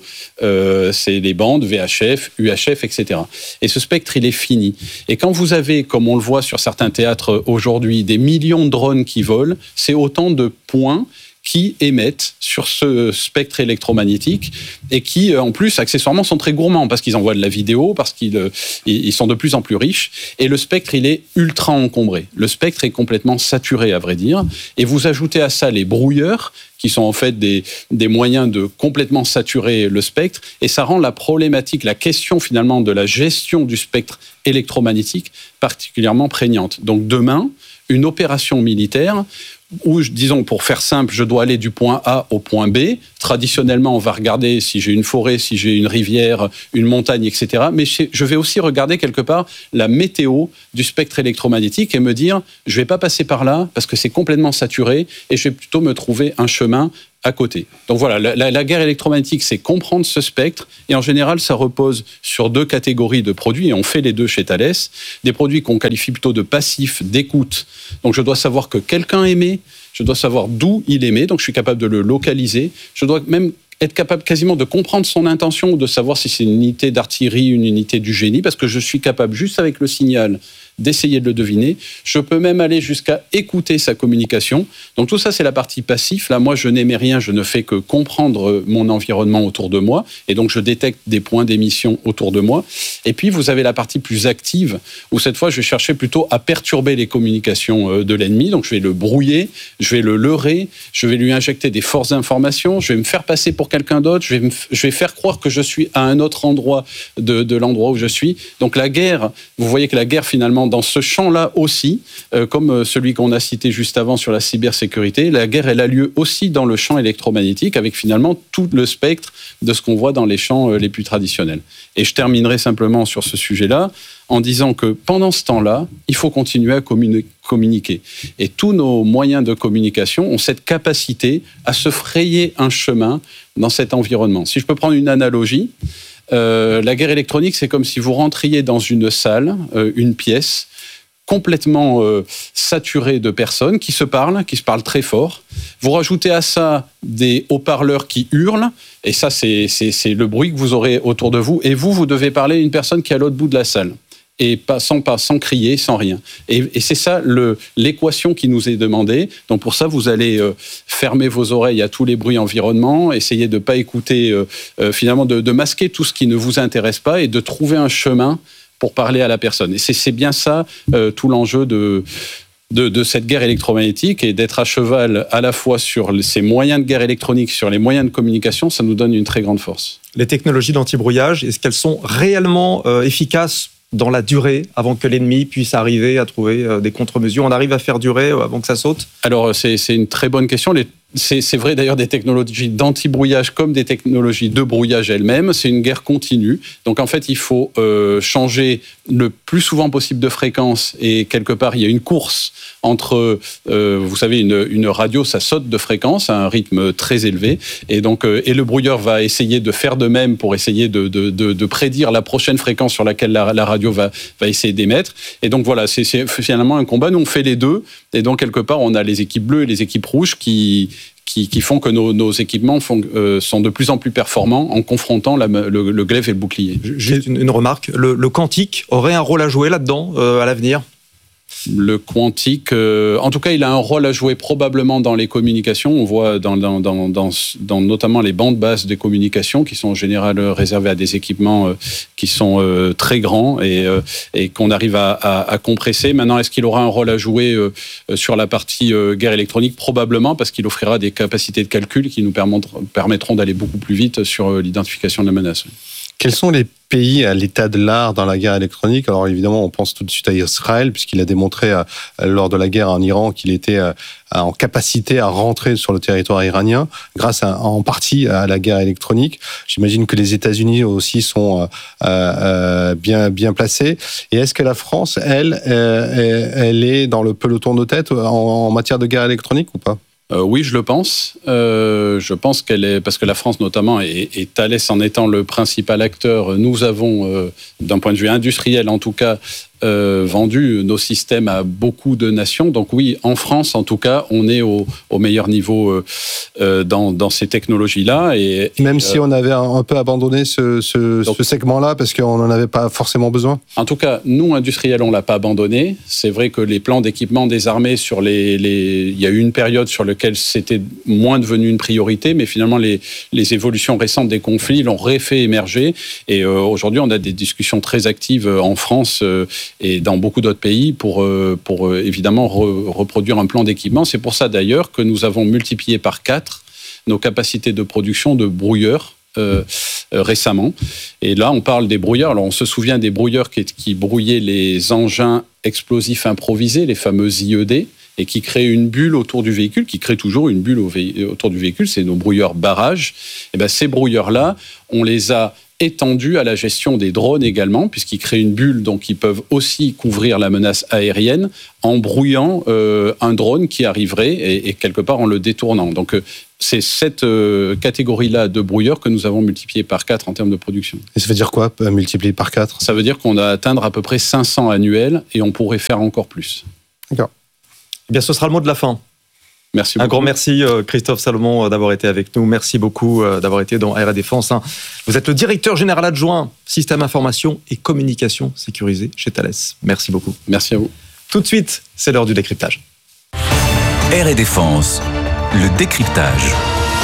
C'est les bandes VHF, UHF, etc. Et ce spectre, il est fini. Et quand vous avez, comme on le voit sur certains théâtres aujourd'hui, des millions de drones qui volent, c'est autant de points qui émettent sur ce spectre électromagnétique et qui, en plus, accessoirement, sont très gourmands parce qu'ils envoient de la vidéo, parce qu'ils sont de plus en plus riches. Et le spectre, il est ultra encombré. Le spectre est complètement saturé, à vrai dire. Et vous ajoutez à ça les brouilleurs, qui sont en fait des moyens de complètement saturer le spectre. Et ça rend la problématique, la question finalement de la gestion du spectre électromagnétique particulièrement prégnante. Donc demain, une opération militaire où, disons, pour faire simple, je dois aller du point A au point B. Traditionnellement, on va regarder si j'ai une forêt, si j'ai une rivière, une montagne, etc. Mais je vais aussi regarder quelque part la météo du spectre électromagnétique et me dire, je ne vais pas passer par là parce que c'est complètement saturé et je vais plutôt me trouver un chemin à côté. Donc voilà, la guerre électromagnétique, c'est comprendre ce spectre, et en général, ça repose sur 2 catégories de produits, et on fait les 2 chez Thales, des produits qu'on qualifie plutôt de passifs, d'écoute. Donc je dois savoir que quelqu'un émet, je dois savoir d'où il émet, donc je suis capable de le localiser, je dois même être capable quasiment de comprendre son intention, ou de savoir si c'est une unité d'artillerie, une unité du génie, parce que je suis capable, juste avec le signal, d'essayer de le deviner. Je peux même aller jusqu'à écouter sa communication. Donc tout ça, c'est la partie passive. Là, moi, je n'émets rien, je ne fais que comprendre mon environnement autour de moi, et donc je détecte des points d'émission autour de moi. Et puis, vous avez la partie plus active, où cette fois, je vais chercher plutôt à perturber les communications de l'ennemi. Donc je vais le brouiller, je vais le leurrer, je vais lui injecter des fausses informations, je vais me faire passer pour quelqu'un d'autre, je vais faire croire que je suis à un autre endroit de l'endroit où je suis. Donc la guerre, vous voyez que la guerre, finalement, dans ce champ-là aussi, comme celui qu'on a cité juste avant sur la cybersécurité, la guerre, elle a lieu aussi dans le champ électromagnétique, avec finalement tout le spectre de ce qu'on voit dans les champs les plus traditionnels. Et je terminerai simplement sur ce sujet-là en disant que pendant ce temps-là, il faut continuer à communiquer. Et tous nos moyens de communication ont cette capacité à se frayer un chemin dans cet environnement. Si je peux prendre une analogie, la guerre électronique, c'est comme si vous rentriez dans une salle, une pièce, complètement saturée de personnes qui se parlent très fort. Vous rajoutez à ça des haut-parleurs qui hurlent, et ça, c'est le bruit que vous aurez autour de vous. Et vous devez parler à une personne qui est à l'autre bout de la salle. Et sans crier, sans rien. Et c'est ça l'équation qui nous est demandée. Donc pour ça, vous allez fermer vos oreilles à tous les bruits environnement, essayer de ne pas écouter, finalement de masquer tout ce qui ne vous intéresse pas et de trouver un chemin pour parler à la personne. Et c'est bien ça tout l'enjeu de cette guerre électromagnétique, et d'être à cheval à la fois sur ces moyens de guerre électronique, sur les moyens de communication, ça nous donne une très grande force. Les technologies d'anti-brouillage, est-ce qu'elles sont réellement efficaces dans la durée, avant que l'ennemi puisse arriver à trouver des contre-mesures? On arrive à faire durer avant que ça saute? Alors, c'est une très bonne question. C'est vrai d'ailleurs des technologies d'anti-brouillage comme des technologies de brouillage elles-mêmes. C'est une guerre continue. Donc en fait, il faut changer le plus souvent possible de fréquence, et quelque part, il y a une course entre, vous savez, une radio, ça saute de fréquence à un rythme très élevé, et donc et le brouilleur va essayer de faire de même pour essayer de prédire la prochaine fréquence sur laquelle la radio va essayer d'émettre. Et donc voilà, c'est finalement un combat. Nous, on fait les deux, et donc quelque part, on a les équipes bleues et les équipes rouges qui font que nos équipements sont de plus en plus performants en confrontant le glaive et le bouclier. J'ai une remarque. Le quantique aurait un rôle à jouer là-dedans à l'avenir? Le quantique, en tout cas, il a un rôle à jouer probablement dans les communications. On voit dans notamment les bandes basses des communications, qui sont en général réservées à des équipements qui sont très grands et qu'on arrive à compresser. Maintenant, est-ce qu'il aura un rôle à jouer sur la partie guerre électronique? Probablement, parce qu'il offrira des capacités de calcul qui nous permettront d'aller beaucoup plus vite sur l'identification de la menace. Quels sont les pays à l'état de l'art dans la guerre électronique? Alors évidemment, on pense tout de suite à Israël, puisqu'il a démontré lors de la guerre en Iran qu'il était en capacité à rentrer sur le territoire iranien, grâce en partie à la guerre électronique. J'imagine que les États-Unis aussi sont bien placés. Et est-ce que la France, elle est dans le peloton de tête en matière de guerre électronique ou pas? Oui, je le pense. Je pense qu'elle est, parce que la France notamment, et Thales en étant le principal acteur, nous avons, d'un point de vue industriel en tout cas, vendu nos systèmes à beaucoup de nations. Donc oui, en France, en tout cas, on est au meilleur niveau dans ces technologies-là. Même si on avait un peu abandonné ce segment-là parce qu'on n'en avait pas forcément besoin. En tout cas, nous, industriels, on ne l'a pas abandonné. C'est vrai que les plans d'équipement des armées, il y a eu une période sur laquelle c'était moins devenu une priorité, mais finalement, les évolutions récentes des conflits l'ont refait émerger. Et aujourd'hui, on a des discussions très actives en France et dans beaucoup d'autres pays pour évidemment reproduire un plan d'équipement. C'est pour ça d'ailleurs que nous avons multiplié par 4 nos capacités de production de brouilleurs récemment. Et là, on parle des brouilleurs. Alors, on se souvient des brouilleurs qui brouillaient les engins explosifs improvisés, les fameux IED, et qui créent une bulle autour du véhicule, qui créent toujours une bulle autour du véhicule. C'est nos brouilleurs barrages. Et bien, ces brouilleurs-là, on les a étendu à la gestion des drones également, puisqu'ils créent une bulle, donc ils peuvent aussi couvrir la menace aérienne en brouillant un drone qui arriverait et quelque part en le détournant. Donc c'est cette catégorie-là de brouilleurs que nous avons multiplié par 4 en termes de production. Et ça veut dire quoi, multiplier par 4 ? Ça veut dire qu'on va atteindre à peu près 500 annuels et on pourrait faire encore plus. D'accord. Eh bien, ce sera le mot de la fin. Merci beaucoup. Un grand merci Christophe Salomon d'avoir été avec nous. Merci beaucoup d'avoir été dans R&D Défense. Vous êtes le directeur général adjoint Système Information et Communication Sécurisée chez Thales. Merci beaucoup. Merci à vous. Tout de suite, c'est l'heure du décryptage. R&D Défense, le décryptage.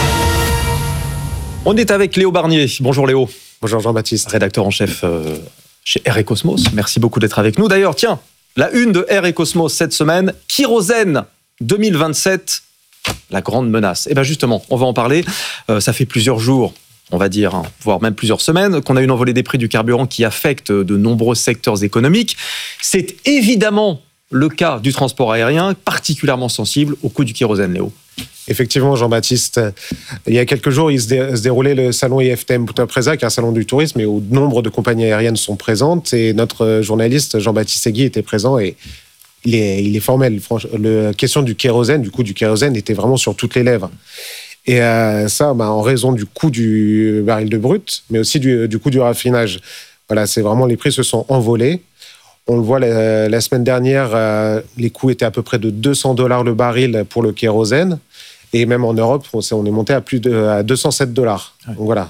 On est avec Léo Barnier. Bonjour Léo. Bonjour Jean-Baptiste. Rédacteur en chef chez R & Cosmos. Merci beaucoup d'être avec nous. D'ailleurs, tiens, la une de R & Cosmos cette semaine, Kérosène 2027, la grande menace. Et bien justement, on va en parler. Ça fait plusieurs jours, on va dire, voire même plusieurs semaines, qu'on a une envolée des prix du carburant qui affecte de nombreux secteurs économiques. C'est évidemment le cas du transport aérien, particulièrement sensible au coût du kérosène, Léo. Effectivement, Jean-Baptiste, il y a quelques jours, il se déroulait le salon IFTM Punta-Presa, qui est un salon du tourisme, et où nombre de compagnies aériennes sont présentes. Et notre journaliste Jean-Baptiste Segui était présent et il est formel. La question du kérosène, du coût du kérosène, était vraiment sur toutes les lèvres. Et ça, en raison du coût du baril de brut, mais aussi du coût du raffinage. Voilà, c'est vraiment, les prix se sont envolés. On le voit la semaine dernière, les coûts étaient à peu près de $200 le baril pour le kérosène. Et même en Europe, on est monté à à $207. Donc voilà.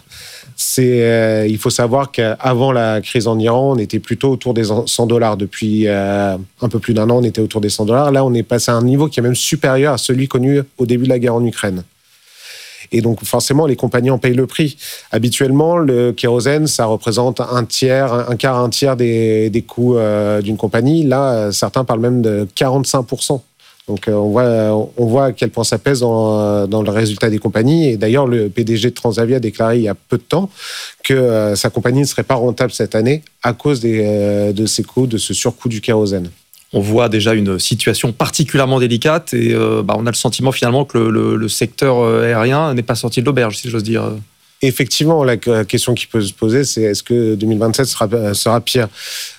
Il faut savoir qu'avant la crise en Iran, on était plutôt autour des $100. Depuis un peu plus d'un an, on était autour des $100. Là, on est passé à un niveau qui est même supérieur à celui connu au début de la guerre en Ukraine. Et donc, forcément, les compagnies en payent le prix. Habituellement, le kérosène, ça représente un tiers des coûts d'une compagnie. Là, certains parlent même de 45%. Donc, on voit à quel point ça pèse dans le résultat des compagnies. Et d'ailleurs, le PDG de Transavia a déclaré il y a peu de temps que sa compagnie ne serait pas rentable cette année à cause de ces coûts, de ce surcoût du kérosène. On voit déjà une situation particulièrement délicate et on a le sentiment finalement que le secteur aérien n'est pas sorti de l'auberge, si j'ose dire. Effectivement, la question qui peut se poser, c'est est-ce que 2027 sera pire ?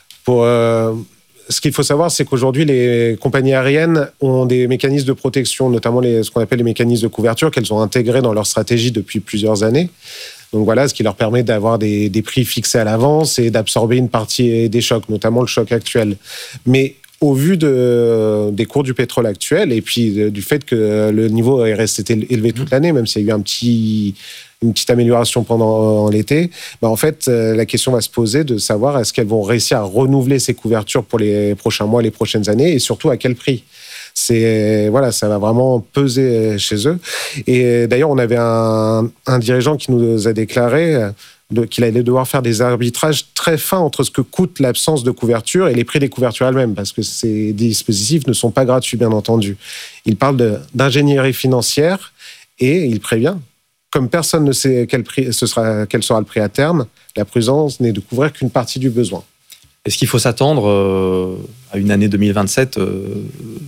Ce qu'il faut savoir, c'est qu'aujourd'hui, les compagnies aériennes ont des mécanismes de protection, notamment ce qu'on appelle les mécanismes de couverture, qu'elles ont intégrés dans leur stratégie depuis plusieurs années. Donc voilà, ce qui leur permet d'avoir des prix fixés à l'avance et d'absorber une partie des chocs, notamment le choc actuel. Mais au vu des cours du pétrole actuel et puis du fait que le niveau est resté élevé toute l'année, même s'il y a eu une petite amélioration pendant l'été, en fait, la question va se poser de savoir est-ce qu'elles vont réussir à renouveler ces couvertures pour les prochains mois, les prochaines années, et surtout à quel prix. Ça va vraiment peser chez eux. Et d'ailleurs, on avait un dirigeant qui nous a déclaré qu'il allait devoir faire des arbitrages très fins entre ce que coûte l'absence de couverture et les prix des couvertures elles-mêmes, parce que ces dispositifs ne sont pas gratuits, bien entendu. Il parle d'ingénierie financière et il prévient, comme personne ne sait quel sera le prix à terme, la prudence n'est de couvrir qu'une partie du besoin. Est-ce qu'il faut s'attendre à une année 2027 meurtrière ?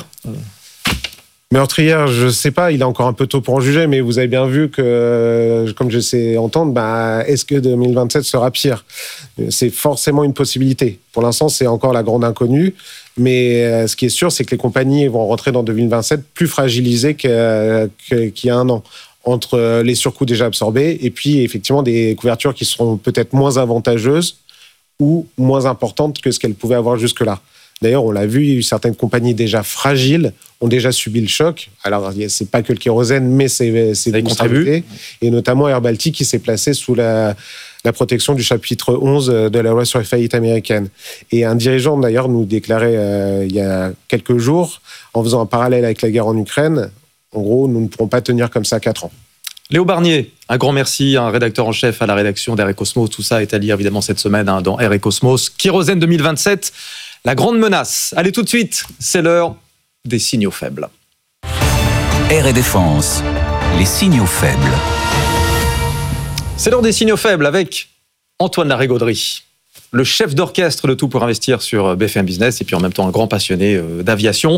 Meurtrière, je ne sais pas, il est encore un peu tôt pour en juger, mais vous avez bien vu que, comme je sais entendre, est-ce que 2027 sera pire ? C'est forcément une possibilité. Pour l'instant, c'est encore la grande inconnue, mais ce qui est sûr, c'est que les compagnies vont rentrer dans 2027 plus fragilisées qu'il y a un an, entre les surcoûts déjà absorbés et puis effectivement des couvertures qui seront peut-être moins avantageuses, ou moins importante que ce qu'elle pouvait avoir jusque-là. D'ailleurs, on l'a vu, certaines compagnies déjà fragiles ont déjà subi le choc. Alors, c'est pas que le kérosène, mais c'est contribué. Et notamment Air Baltic qui s'est placé sous la protection du chapitre 11 de la loi sur les faillites américaines. Et un dirigeant, d'ailleurs, nous déclarait il y a quelques jours, en faisant un parallèle avec la guerre en Ukraine, en gros, nous ne pourrons pas tenir comme ça 4 ans. Léo Barnier, un grand merci, un rédacteur en chef à la rédaction d'Air et Cosmos. Tout ça est à lire évidemment cette semaine dans Air et Cosmos. Kérosène 2027, la grande menace. Allez tout de suite, c'est l'heure des signaux faibles. Air et Défense, les signaux faibles. C'est l'heure des signaux faibles avec Antoine Larigauderie, le chef d'orchestre de Tout pour investir sur BFM Business et puis en même temps un grand passionné d'aviation.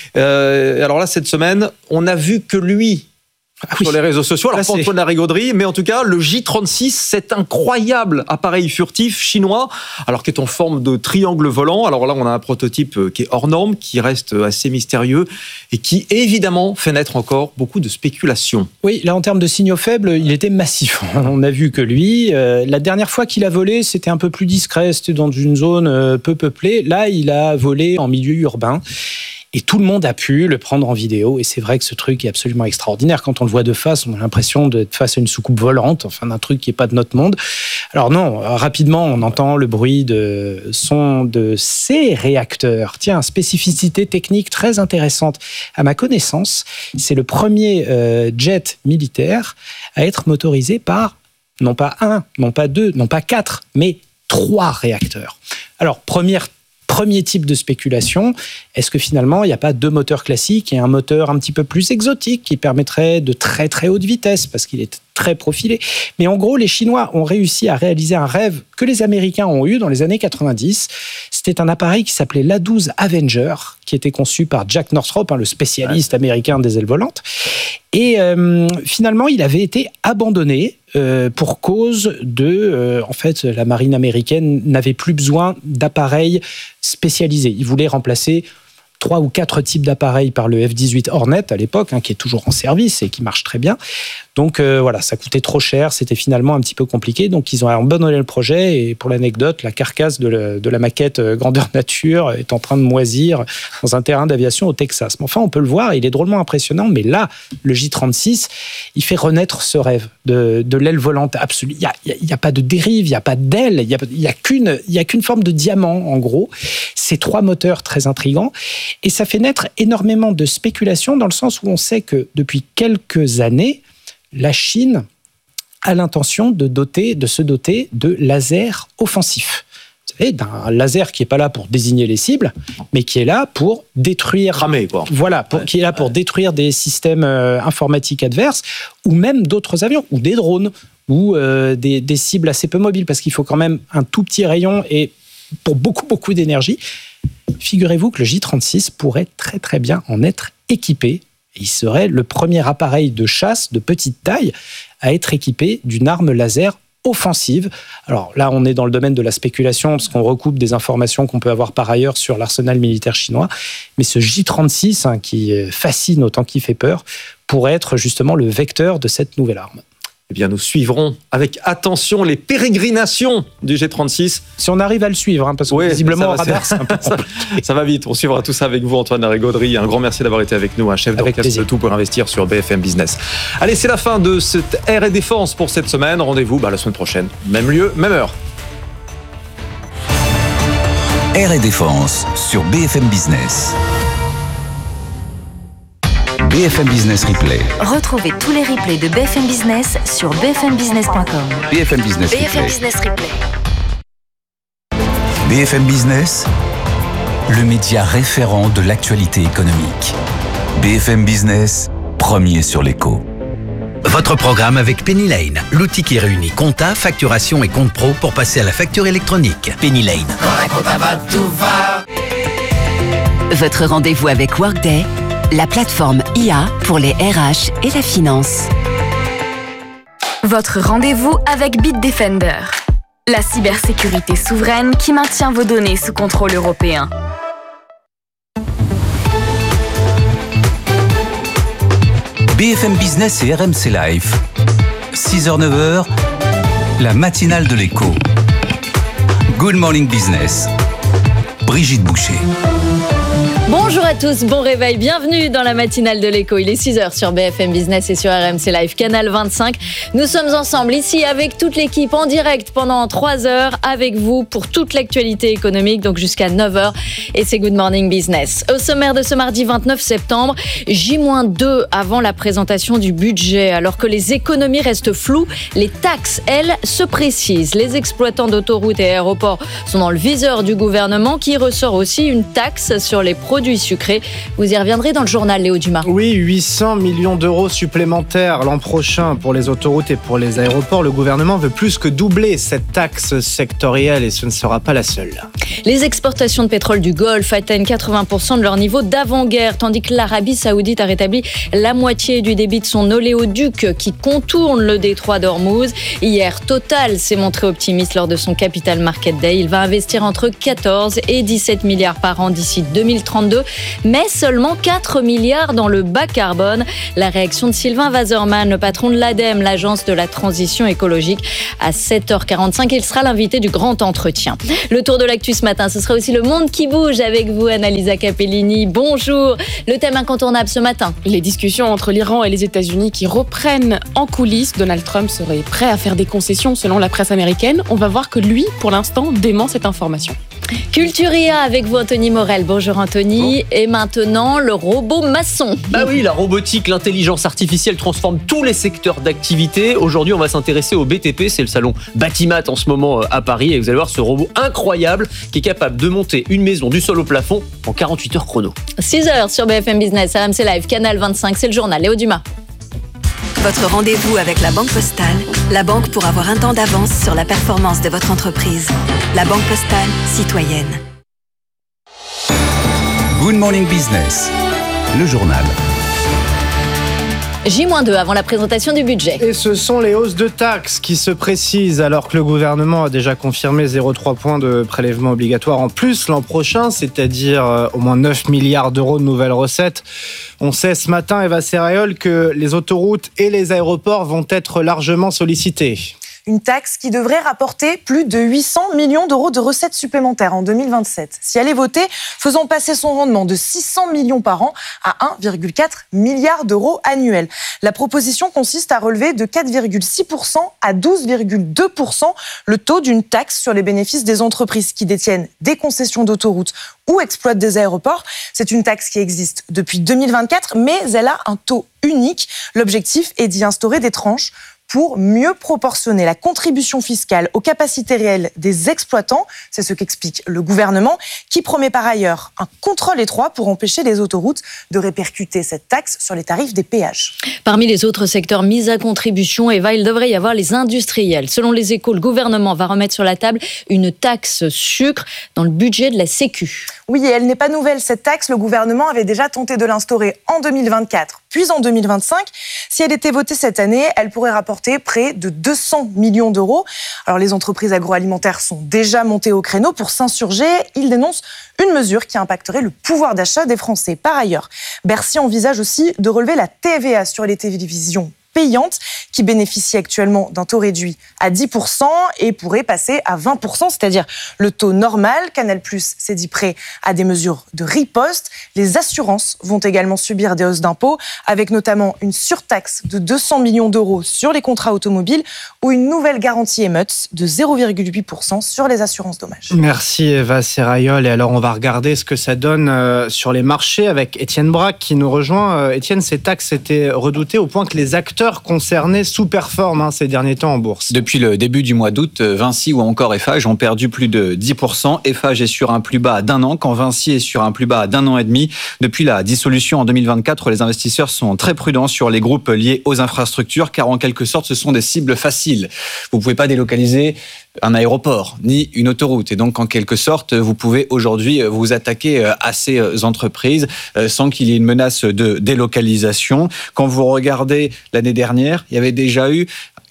Alors là, cette semaine, on a vu que lui... sur les réseaux sociaux, alors pas Antoine Larigauderie, mais en tout cas, le J36, cet incroyable appareil furtif chinois, alors qui est en forme de triangle volant. Alors là, on a un prototype qui est hors norme, qui reste assez mystérieux et qui, évidemment, fait naître encore beaucoup de spéculations. Oui, là, en termes de signaux faibles, il était massif. On a vu que lui, la dernière fois qu'il a volé, c'était un peu plus discret, c'était dans une zone peu peuplée. Là, il a volé en milieu urbain. Et tout le monde a pu le prendre en vidéo. Et c'est vrai que ce truc est absolument extraordinaire. Quand on le voit de face, on a l'impression d'être face à une soucoupe volante, enfin d'un truc qui n'est pas de notre monde. Alors non, rapidement, on entend le bruit de son de ces réacteurs. Tiens, spécificité technique très intéressante. À ma connaissance, c'est le premier jet militaire à être motorisé par, non pas 1, non pas 2, non pas 4, mais 3 réacteurs. Alors, premier type de spéculation, est-ce que finalement il n'y a pas 2 moteurs classiques et un moteur un petit peu plus exotique qui permettrait de très très haute vitesse parce qu'il est très profilé. Mais en gros, les Chinois ont réussi à réaliser un rêve que les Américains ont eu dans les années 90. C'était un appareil qui s'appelait l'A-12 Avenger, qui était conçu par Jack Northrop, le spécialiste américain des ailes volantes. Et finalement, il avait été abandonné pour cause de... en fait, la marine américaine n'avait plus besoin d'appareils spécialisés. Ils voulaient remplacer 3 ou 4 types d'appareils par le F-18 Hornet à l'époque, qui est toujours en service et qui marche très bien. Donc voilà, ça coûtait trop cher, c'était finalement un petit peu compliqué. Donc ils ont abandonné le projet et pour l'anecdote, la carcasse de la maquette grandeur nature est en train de moisir dans un terrain d'aviation au Texas. Mais enfin, on peut le voir, il est drôlement impressionnant. Mais là, le J36, il fait renaître ce rêve de l'aile volante absolue. Il n'y a pas de dérive, il n'y a pas d'aile, il n'y a qu'une forme de diamant en gros. Ces 3 moteurs très intrigants. Et ça fait naître énormément de spéculations dans le sens où on sait que depuis quelques années, la Chine a l'intention de se doter de lasers offensifs. Vous savez, d'un laser qui n'est pas là pour désigner les cibles, mais qui est là pour détruire... Ramer, quoi. Voilà, qui est là pour détruire des systèmes informatiques adverses, ou même d'autres avions, ou des drones, ou des cibles assez peu mobiles, parce qu'il faut quand même un tout petit rayon et pour beaucoup, beaucoup d'énergie. Figurez-vous que le J36 pourrait très très bien en être équipé. Il serait le premier appareil de chasse de petite taille à être équipé d'une arme laser offensive. Alors là, on est dans le domaine de la spéculation parce qu'on recoupe des informations qu'on peut avoir par ailleurs sur l'arsenal militaire chinois. Mais ce J36, qui fascine autant qu'il fait peur, pourrait être justement le vecteur de cette nouvelle arme. Eh bien, nous suivrons avec attention les pérégrinations du G36. Si on arrive à le suivre, parce que visiblement, au radar, c'est un peu ça va vite. On suivra tout ça avec vous, Antoine Larigauderie. Un grand merci d'avoir été avec nous, un chef d'orchestre de Tout pour investir sur BFM Business. Allez, c'est la fin de cette Air et Défense pour cette semaine. Rendez-vous la semaine prochaine. Même lieu, même heure. Air et Défense sur BFM Business. BFM Business Replay. Retrouvez tous les replays de BFM Business sur bfmbusiness.com. BFM Business Replay. BFM Business Replay. BFM Business, le média référent de l'actualité économique. BFM Business, premier sur l'écho. Votre programme avec Penny Lane, l'outil qui réunit compta, facturation et compte pro pour passer à la facture électronique. Penny Lane. Votre rendez-vous avec Workday, la plateforme IA pour les RH et la finance. Votre rendez-vous avec Bitdefender, la cybersécurité souveraine qui maintient vos données sous contrôle européen. BFM Business et RMC Live. 6h-9h, la matinale de l'écho. Good Morning Business. Brigitte Boucher. Bonjour à tous, bon réveil, bienvenue dans la matinale de l'écho. Il est 6h sur BFM Business et sur RMC Live, Canal 25. Nous sommes ensemble ici avec toute l'équipe en direct pendant 3 heures avec vous pour toute l'actualité économique, donc jusqu'à 9h. Et c'est Good Morning Business. Au sommaire de ce mardi 29 septembre, J-2 avant la présentation du budget. Alors que les économies restent floues, les taxes, elles, se précisent. Les exploitants d'autoroutes et aéroports sont dans le viseur du gouvernement qui ressort aussi une taxe sur les produits sucrés. Vous y reviendrez dans le journal, Léo Dumas. Oui, 800 millions d'euros supplémentaires l'an prochain pour les autoroutes et pour les aéroports. Le gouvernement veut plus que doubler cette taxe sectorielle et ce ne sera pas la seule. Les exportations de pétrole du Golfe atteignent 80% de leur niveau d'avant-guerre, tandis que l'Arabie Saoudite a rétabli la moitié du débit de son oléoduc qui contourne le détroit d'Ormuz. Hier, Total s'est montré optimiste lors de son Capital Market Day. Il va investir entre 14 et 17 milliards par an d'ici 2032, mais seulement 4 milliards dans le bas carbone. La réaction de Sylvain Waserman, le patron de l'ADEME, l'agence de la transition écologique, à 7h45. Il sera l'invité du grand entretien. Le tour de l'actu ce matin, ce sera aussi le monde qui bouge avec vous, Annalisa Capellini. Bonjour. Le thème incontournable ce matin. Les discussions entre l'Iran et les États-Unis qui reprennent en coulisses. Donald Trump serait prêt à faire des concessions selon la presse américaine. On va voir que lui, pour l'instant, dément cette information. Culturia avec vous, Anthony Morel. Bonjour Anthony. Bon. Et maintenant, le robot maçon. Bah oui, la robotique, l'intelligence artificielle transforme tous les secteurs d'activité. Aujourd'hui, on va s'intéresser au BTP. C'est le salon Batimat en ce moment à Paris. Et vous allez voir ce robot incroyable qui est capable de monter une maison du sol au plafond en 48 heures chrono. 6h sur BFM Business, RMC Live, Canal 25. C'est le journal. Léo Dumas. Votre rendez-vous avec la Banque Postale, la banque pour avoir un temps d'avance sur la performance de votre entreprise. La Banque Postale, citoyenne. Good Morning Business, le journal. J-2 avant la présentation du budget. Et ce sont les hausses de taxes qui se précisent alors que le gouvernement a déjà confirmé 0,3 points de prélèvement obligatoire en plus l'an prochain, c'est-à-dire au moins 9 milliards d'euros de nouvelles recettes. On sait ce matin, Eva Serrayol, que les autoroutes et les aéroports vont être largement sollicités. Une taxe qui devrait rapporter plus de 800 millions d'euros de recettes supplémentaires en 2027. Si elle est votée, faisant passer son rendement de 600 millions par an à 1,4 milliard d'euros annuels. La proposition consiste à relever de 4,6% à 12,2% le taux d'une taxe sur les bénéfices des entreprises qui détiennent des concessions d'autoroutes ou exploitent des aéroports. C'est une taxe qui existe depuis 2024, mais elle a un taux unique. L'objectif est d'y instaurer des tranches pour mieux proportionner la contribution fiscale aux capacités réelles des exploitants. C'est ce qu'explique le gouvernement, qui promet par ailleurs un contrôle étroit pour empêcher les autoroutes de répercuter cette taxe sur les tarifs des péages. Parmi les autres secteurs mis à contribution, Eva, il devrait y avoir les industriels. Selon les Échos, le gouvernement va remettre sur la table une taxe sucre dans le budget de la Sécu. Oui, et elle n'est pas nouvelle, cette taxe. Le gouvernement avait déjà tenté de l'instaurer en 2024, puis en 2025. Si elle était votée cette année, elle pourrait rapporter près de 200 millions d'euros. Alors les entreprises agroalimentaires sont déjà montées au créneau pour s'insurger. Ils dénoncent une mesure qui impacterait le pouvoir d'achat des Français. Par ailleurs, Bercy envisage aussi de relever la TVA sur les télévisions payantes qui bénéficient actuellement d'un taux réduit à 10% et pourrait passer à 20%, c'est-à-dire le taux normal. Canal+ s'est dit prêt à des mesures de riposte. Les assurances vont également subir des hausses d'impôts, avec notamment une surtaxe de 200 millions d'euros sur les contrats automobiles ou une nouvelle garantie émeute de 0,8% sur les assurances dommages. Merci Eva Serrayol. Et alors on va regarder ce que ça donne sur les marchés avec Étienne Braque qui nous rejoint. Étienne, ces taxes étaient redoutées au point que les acteurs concernés sous-performent ces derniers temps en bourse. Depuis le début du mois d'août, Vinci ou encore Eiffage ont perdu plus de 10%. Eiffage est sur un plus bas d'un an, quand Vinci est sur un plus bas d'un an et demi. Depuis la dissolution en 2024, les investisseurs sont très prudents sur les groupes liés aux infrastructures, car en quelque sorte, ce sont des cibles faciles. Vous ne pouvez pas délocaliser un aéroport, ni une autoroute. Et donc, en quelque sorte, vous pouvez aujourd'hui vous attaquer à ces entreprises sans qu'il y ait une menace de délocalisation. Quand vous regardez l'année dernière, il y avait déjà eu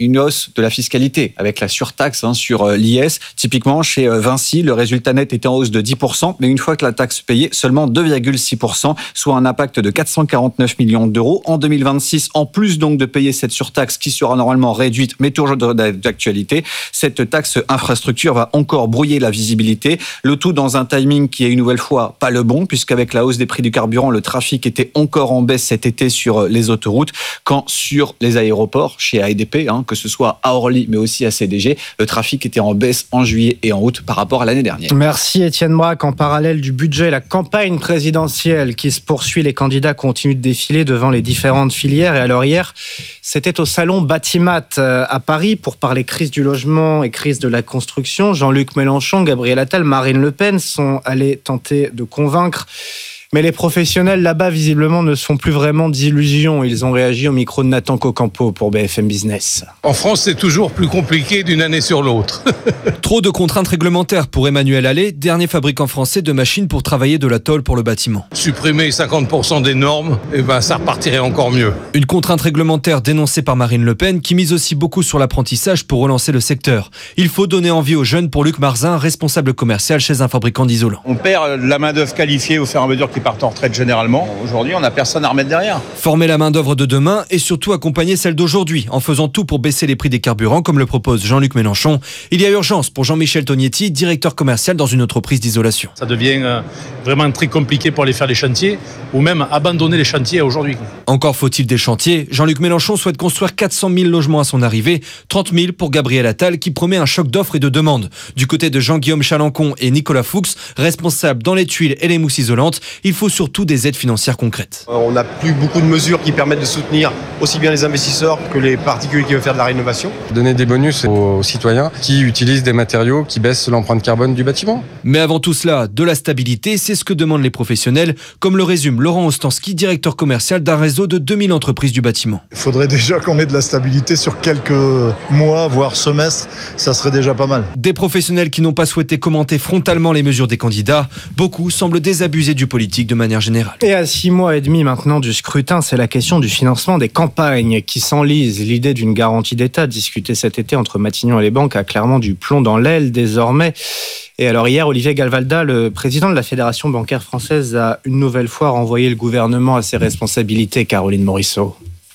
une hausse de la fiscalité avec la surtaxe sur l'IS. Typiquement, chez Vinci, le résultat net était en hausse de 10%, mais une fois que la taxe payée, seulement 2,6%, soit un impact de 449 millions d'euros. En 2026, en plus donc de payer cette surtaxe qui sera normalement réduite, mais toujours d'actualité, cette taxe infrastructure va encore brouiller la visibilité. Le tout dans un timing qui est une nouvelle fois pas le bon, puisqu'avec la hausse des prix du carburant, le trafic était encore en baisse cet été sur les autoroutes, quand sur les aéroports, chez ADP, que ce soit à Orly mais aussi à CDG, le trafic était en baisse en juillet et en août par rapport à l'année dernière. Merci Étienne Braque. En parallèle du budget, la campagne présidentielle qui se poursuit, les candidats continuent de défiler devant les différentes filières. Et alors hier, c'était au salon Batimat à Paris pour parler crise du logement et crise de la construction. Jean-Luc Mélenchon, Gabriel Attal, Marine Le Pen sont allés tenter de convaincre. Mais les professionnels là-bas, visiblement, ne se font plus vraiment d'illusions. Ils ont réagi au micro de Nathan Cocampo pour BFM Business. En France, c'est toujours plus compliqué d'une année sur l'autre. Trop de contraintes réglementaires pour Emmanuel Allais, dernier fabricant français de machines pour travailler de la tôle pour le bâtiment. Supprimer 50% des normes, ça repartirait encore mieux. Une contrainte réglementaire dénoncée par Marine Le Pen, qui mise aussi beaucoup sur l'apprentissage pour relancer le secteur. Il faut donner envie aux jeunes pour Luc Marzin, responsable commercial chez un fabricant d'isolants. On perd la main-d'œuvre qualifiée au fur et à mesure qui partent en retraite généralement. Aujourd'hui, on n'a personne à remettre derrière. Former la main-d'œuvre de demain et surtout accompagner celle d'aujourd'hui en faisant tout pour baisser les prix des carburants, comme le propose Jean-Luc Mélenchon. Il y a urgence pour Jean-Michel Tognetti, directeur commercial dans une entreprise d'isolation. Ça devient vraiment très compliqué pour aller faire les chantiers ou même abandonner les chantiers aujourd'hui. Encore faut-il des chantiers. Jean-Luc Mélenchon souhaite construire 400 000 logements à son arrivée, 30 000 pour Gabriel Attal qui promet un choc d'offres et de demandes. Du côté de Jean-Guillaume Chalancon et Nicolas Fuchs, responsables dans les tuiles et les mousses isolantes, il faut surtout des aides financières concrètes. On n'a plus beaucoup de mesures qui permettent de soutenir aussi bien les investisseurs que les particuliers qui veulent faire de la rénovation. Donner des bonus aux citoyens qui utilisent des matériaux qui baissent l'empreinte carbone du bâtiment. Mais avant tout cela, de la stabilité, c'est ce que demandent les professionnels, comme le résume Laurent Ostansky, directeur commercial d'un réseau de 2000 entreprises du bâtiment. Il faudrait déjà qu'on ait de la stabilité sur quelques mois, voire semestres, ça serait déjà pas mal. Des professionnels qui n'ont pas souhaité commenter frontalement les mesures des candidats, beaucoup semblent désabusés du politique de manière générale. Et à 6 mois et demi maintenant du scrutin, c'est la question du financement des campagnes qui s'enlise. L'idée d'une garantie d'État discutée cet été entre Matignon et les banques a clairement du plomb dans l'aile désormais. Et alors hier, Olivier Galvalda, le président de la Fédération bancaire française, a une nouvelle fois renvoyé le gouvernement à ses responsabilités, Caroline Morisseau.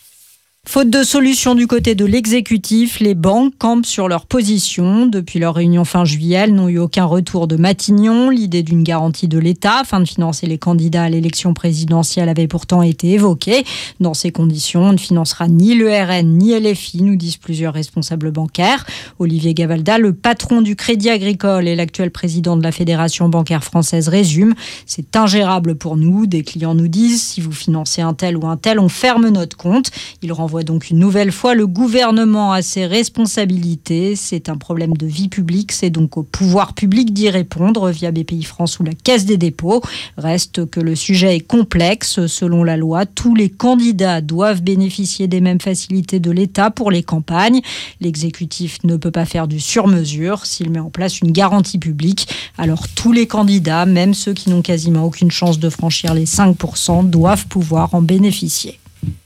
Faute de solution du côté de l'exécutif, les banques campent sur leur position. Depuis leur réunion fin juillet, elles n'ont eu aucun retour de Matignon. L'idée d'une garantie de l'État afin de financer les candidats à l'élection présidentielle avait pourtant été évoquée. Dans ces conditions, on ne financera ni le RN ni LFI, nous disent plusieurs responsables bancaires. Olivier Gavalda, le patron du Crédit Agricole et l'actuel président de la Fédération bancaire française, résume « C'est ingérable pour nous. Des clients nous disent « Si vous financez un tel ou un tel, on ferme notre compte ». Il renvoie donc une nouvelle fois le gouvernement à ses responsabilités. C'est un problème de vie publique, c'est donc au pouvoir public d'y répondre via Bpifrance ou la Caisse des dépôts. Reste que le sujet est complexe. Selon la loi, tous les candidats doivent bénéficier des mêmes facilités de l'État pour les campagnes. L'exécutif ne peut pas faire du sur-mesure. S'il met en place une garantie publique, alors tous les candidats, même ceux qui n'ont quasiment aucune chance de franchir les 5%, doivent pouvoir en bénéficier.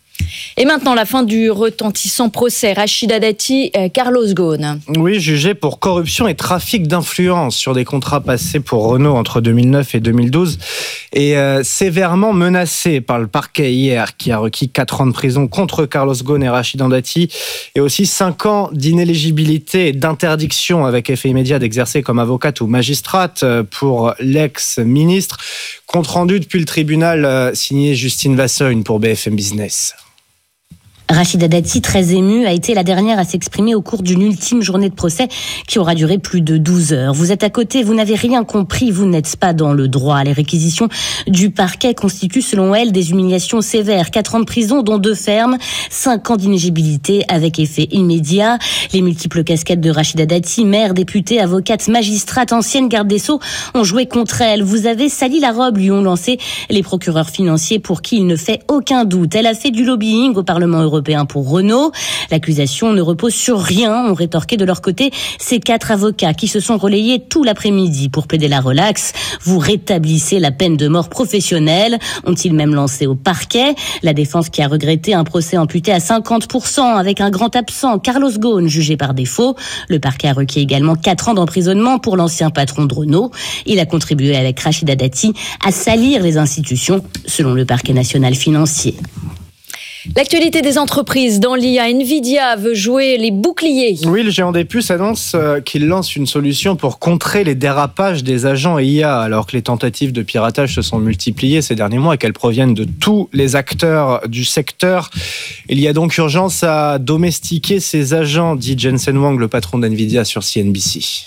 Et maintenant, la fin du retentissant procès Rachida Dati, Carlos Ghosn. Oui, jugé pour corruption et trafic d'influence sur des contrats passés pour Renault entre 2009 et 2012 et sévèrement menacé par le parquet hier, qui a requis 4 ans de prison contre Carlos Ghosn et Rachida Dati et aussi 5 ans d'inéligibilité et d'interdiction avec effet immédiat d'exercer comme avocate ou magistrate pour l'ex-ministre. Compte rendu depuis le tribunal signé Justine Vassogne pour BFM Business. Rachida Dati, très émue, a été la dernière à s'exprimer au cours d'une ultime journée de procès qui aura duré plus de 12 heures. Vous êtes à côté, vous n'avez rien compris, vous n'êtes pas dans le droit. Les réquisitions du parquet constituent selon elle des humiliations sévères. 4 ans de prison, dont 2 fermes, 5 ans d'inéligibilité avec effet immédiat. Les multiples casquettes de Rachida Dati, maire, députée, avocate, magistrate, ancienne garde des Sceaux, ont joué contre elle. Vous avez sali la robe, lui ont lancé les procureurs financiers pour qui il ne fait aucun doute. Elle a fait du lobbying au Parlement européen européen pour Renault. L'accusation ne repose sur rien, ont rétorqué de leur côté ces 4 avocats qui se sont relayés tout l'après-midi pour plaider la relaxe. Vous rétablissez la peine de mort professionnelle, ont-ils même lancé au parquet. La défense qui a regretté un procès amputé à 50% avec un grand absent, Carlos Ghosn, jugé par défaut. Le parquet a requis également 4 ans d'emprisonnement pour l'ancien patron de Renault. Il a contribué avec Rachida Dati à salir les institutions, selon le parquet national financier. L'actualité des entreprises dans l'IA, Nvidia veut jouer les boucliers. Oui, le géant des puces annonce qu'il lance une solution pour contrer les dérapages des agents IA, alors que les tentatives de piratage se sont multipliées ces derniers mois et qu'elles proviennent de tous les acteurs du secteur. Il y a donc urgence à domestiquer ces agents, dit Jensen Huang, le patron d'Nvidia sur CNBC.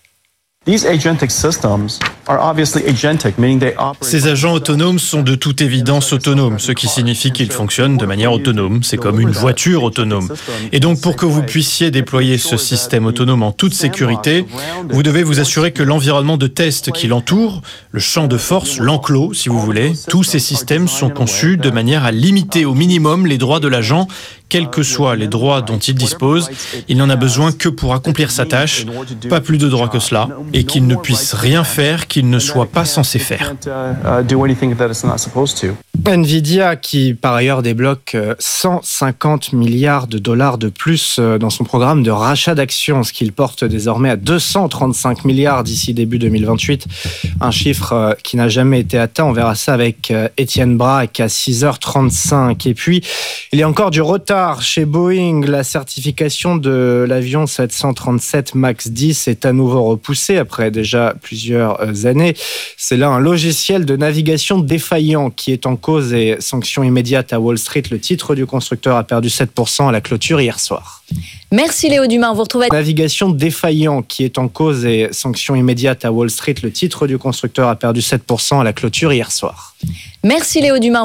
Ces agents autonomes sont de toute évidence autonomes, ce qui signifie qu'ils fonctionnent de manière autonome. C'est comme une voiture autonome. Et donc, pour que vous puissiez déployer ce système autonome en toute sécurité, vous devez vous assurer que l'environnement de test qui l'entoure, le champ de force, l'enclos, si vous voulez, tous ces systèmes sont conçus de manière à limiter au minimum les droits de l'agent, quels que soient les droits dont il dispose. Il n'en a besoin que pour accomplir sa tâche, pas plus de droits que cela, et qu'il ne puisse rien faire qu'il ne soit pas censé faire. Nvidia, qui par ailleurs débloque 150 milliards de dollars de plus dans son programme de rachat d'actions, ce qu'il porte désormais à 235 milliards d'ici début 2028, un chiffre qui n'a jamais été atteint. On verra ça avec Étienne Braque à 6h35. Et puis, il y a encore du retard chez Boeing. La certification de l'avion 737 MAX 10 est à nouveau repoussée après déjà plusieurs années. C'est là un logiciel de navigation défaillant qui est en cause et sanctions immédiates à Wall Street. Le titre du constructeur a perdu 7% à la clôture hier soir. Merci Léo Dumas, on vous retrouve à... Navigation défaillant qui est en cause et sanctions immédiates à Wall Street. Le titre du constructeur a perdu 7% à la clôture hier soir. Merci Léo Dumas.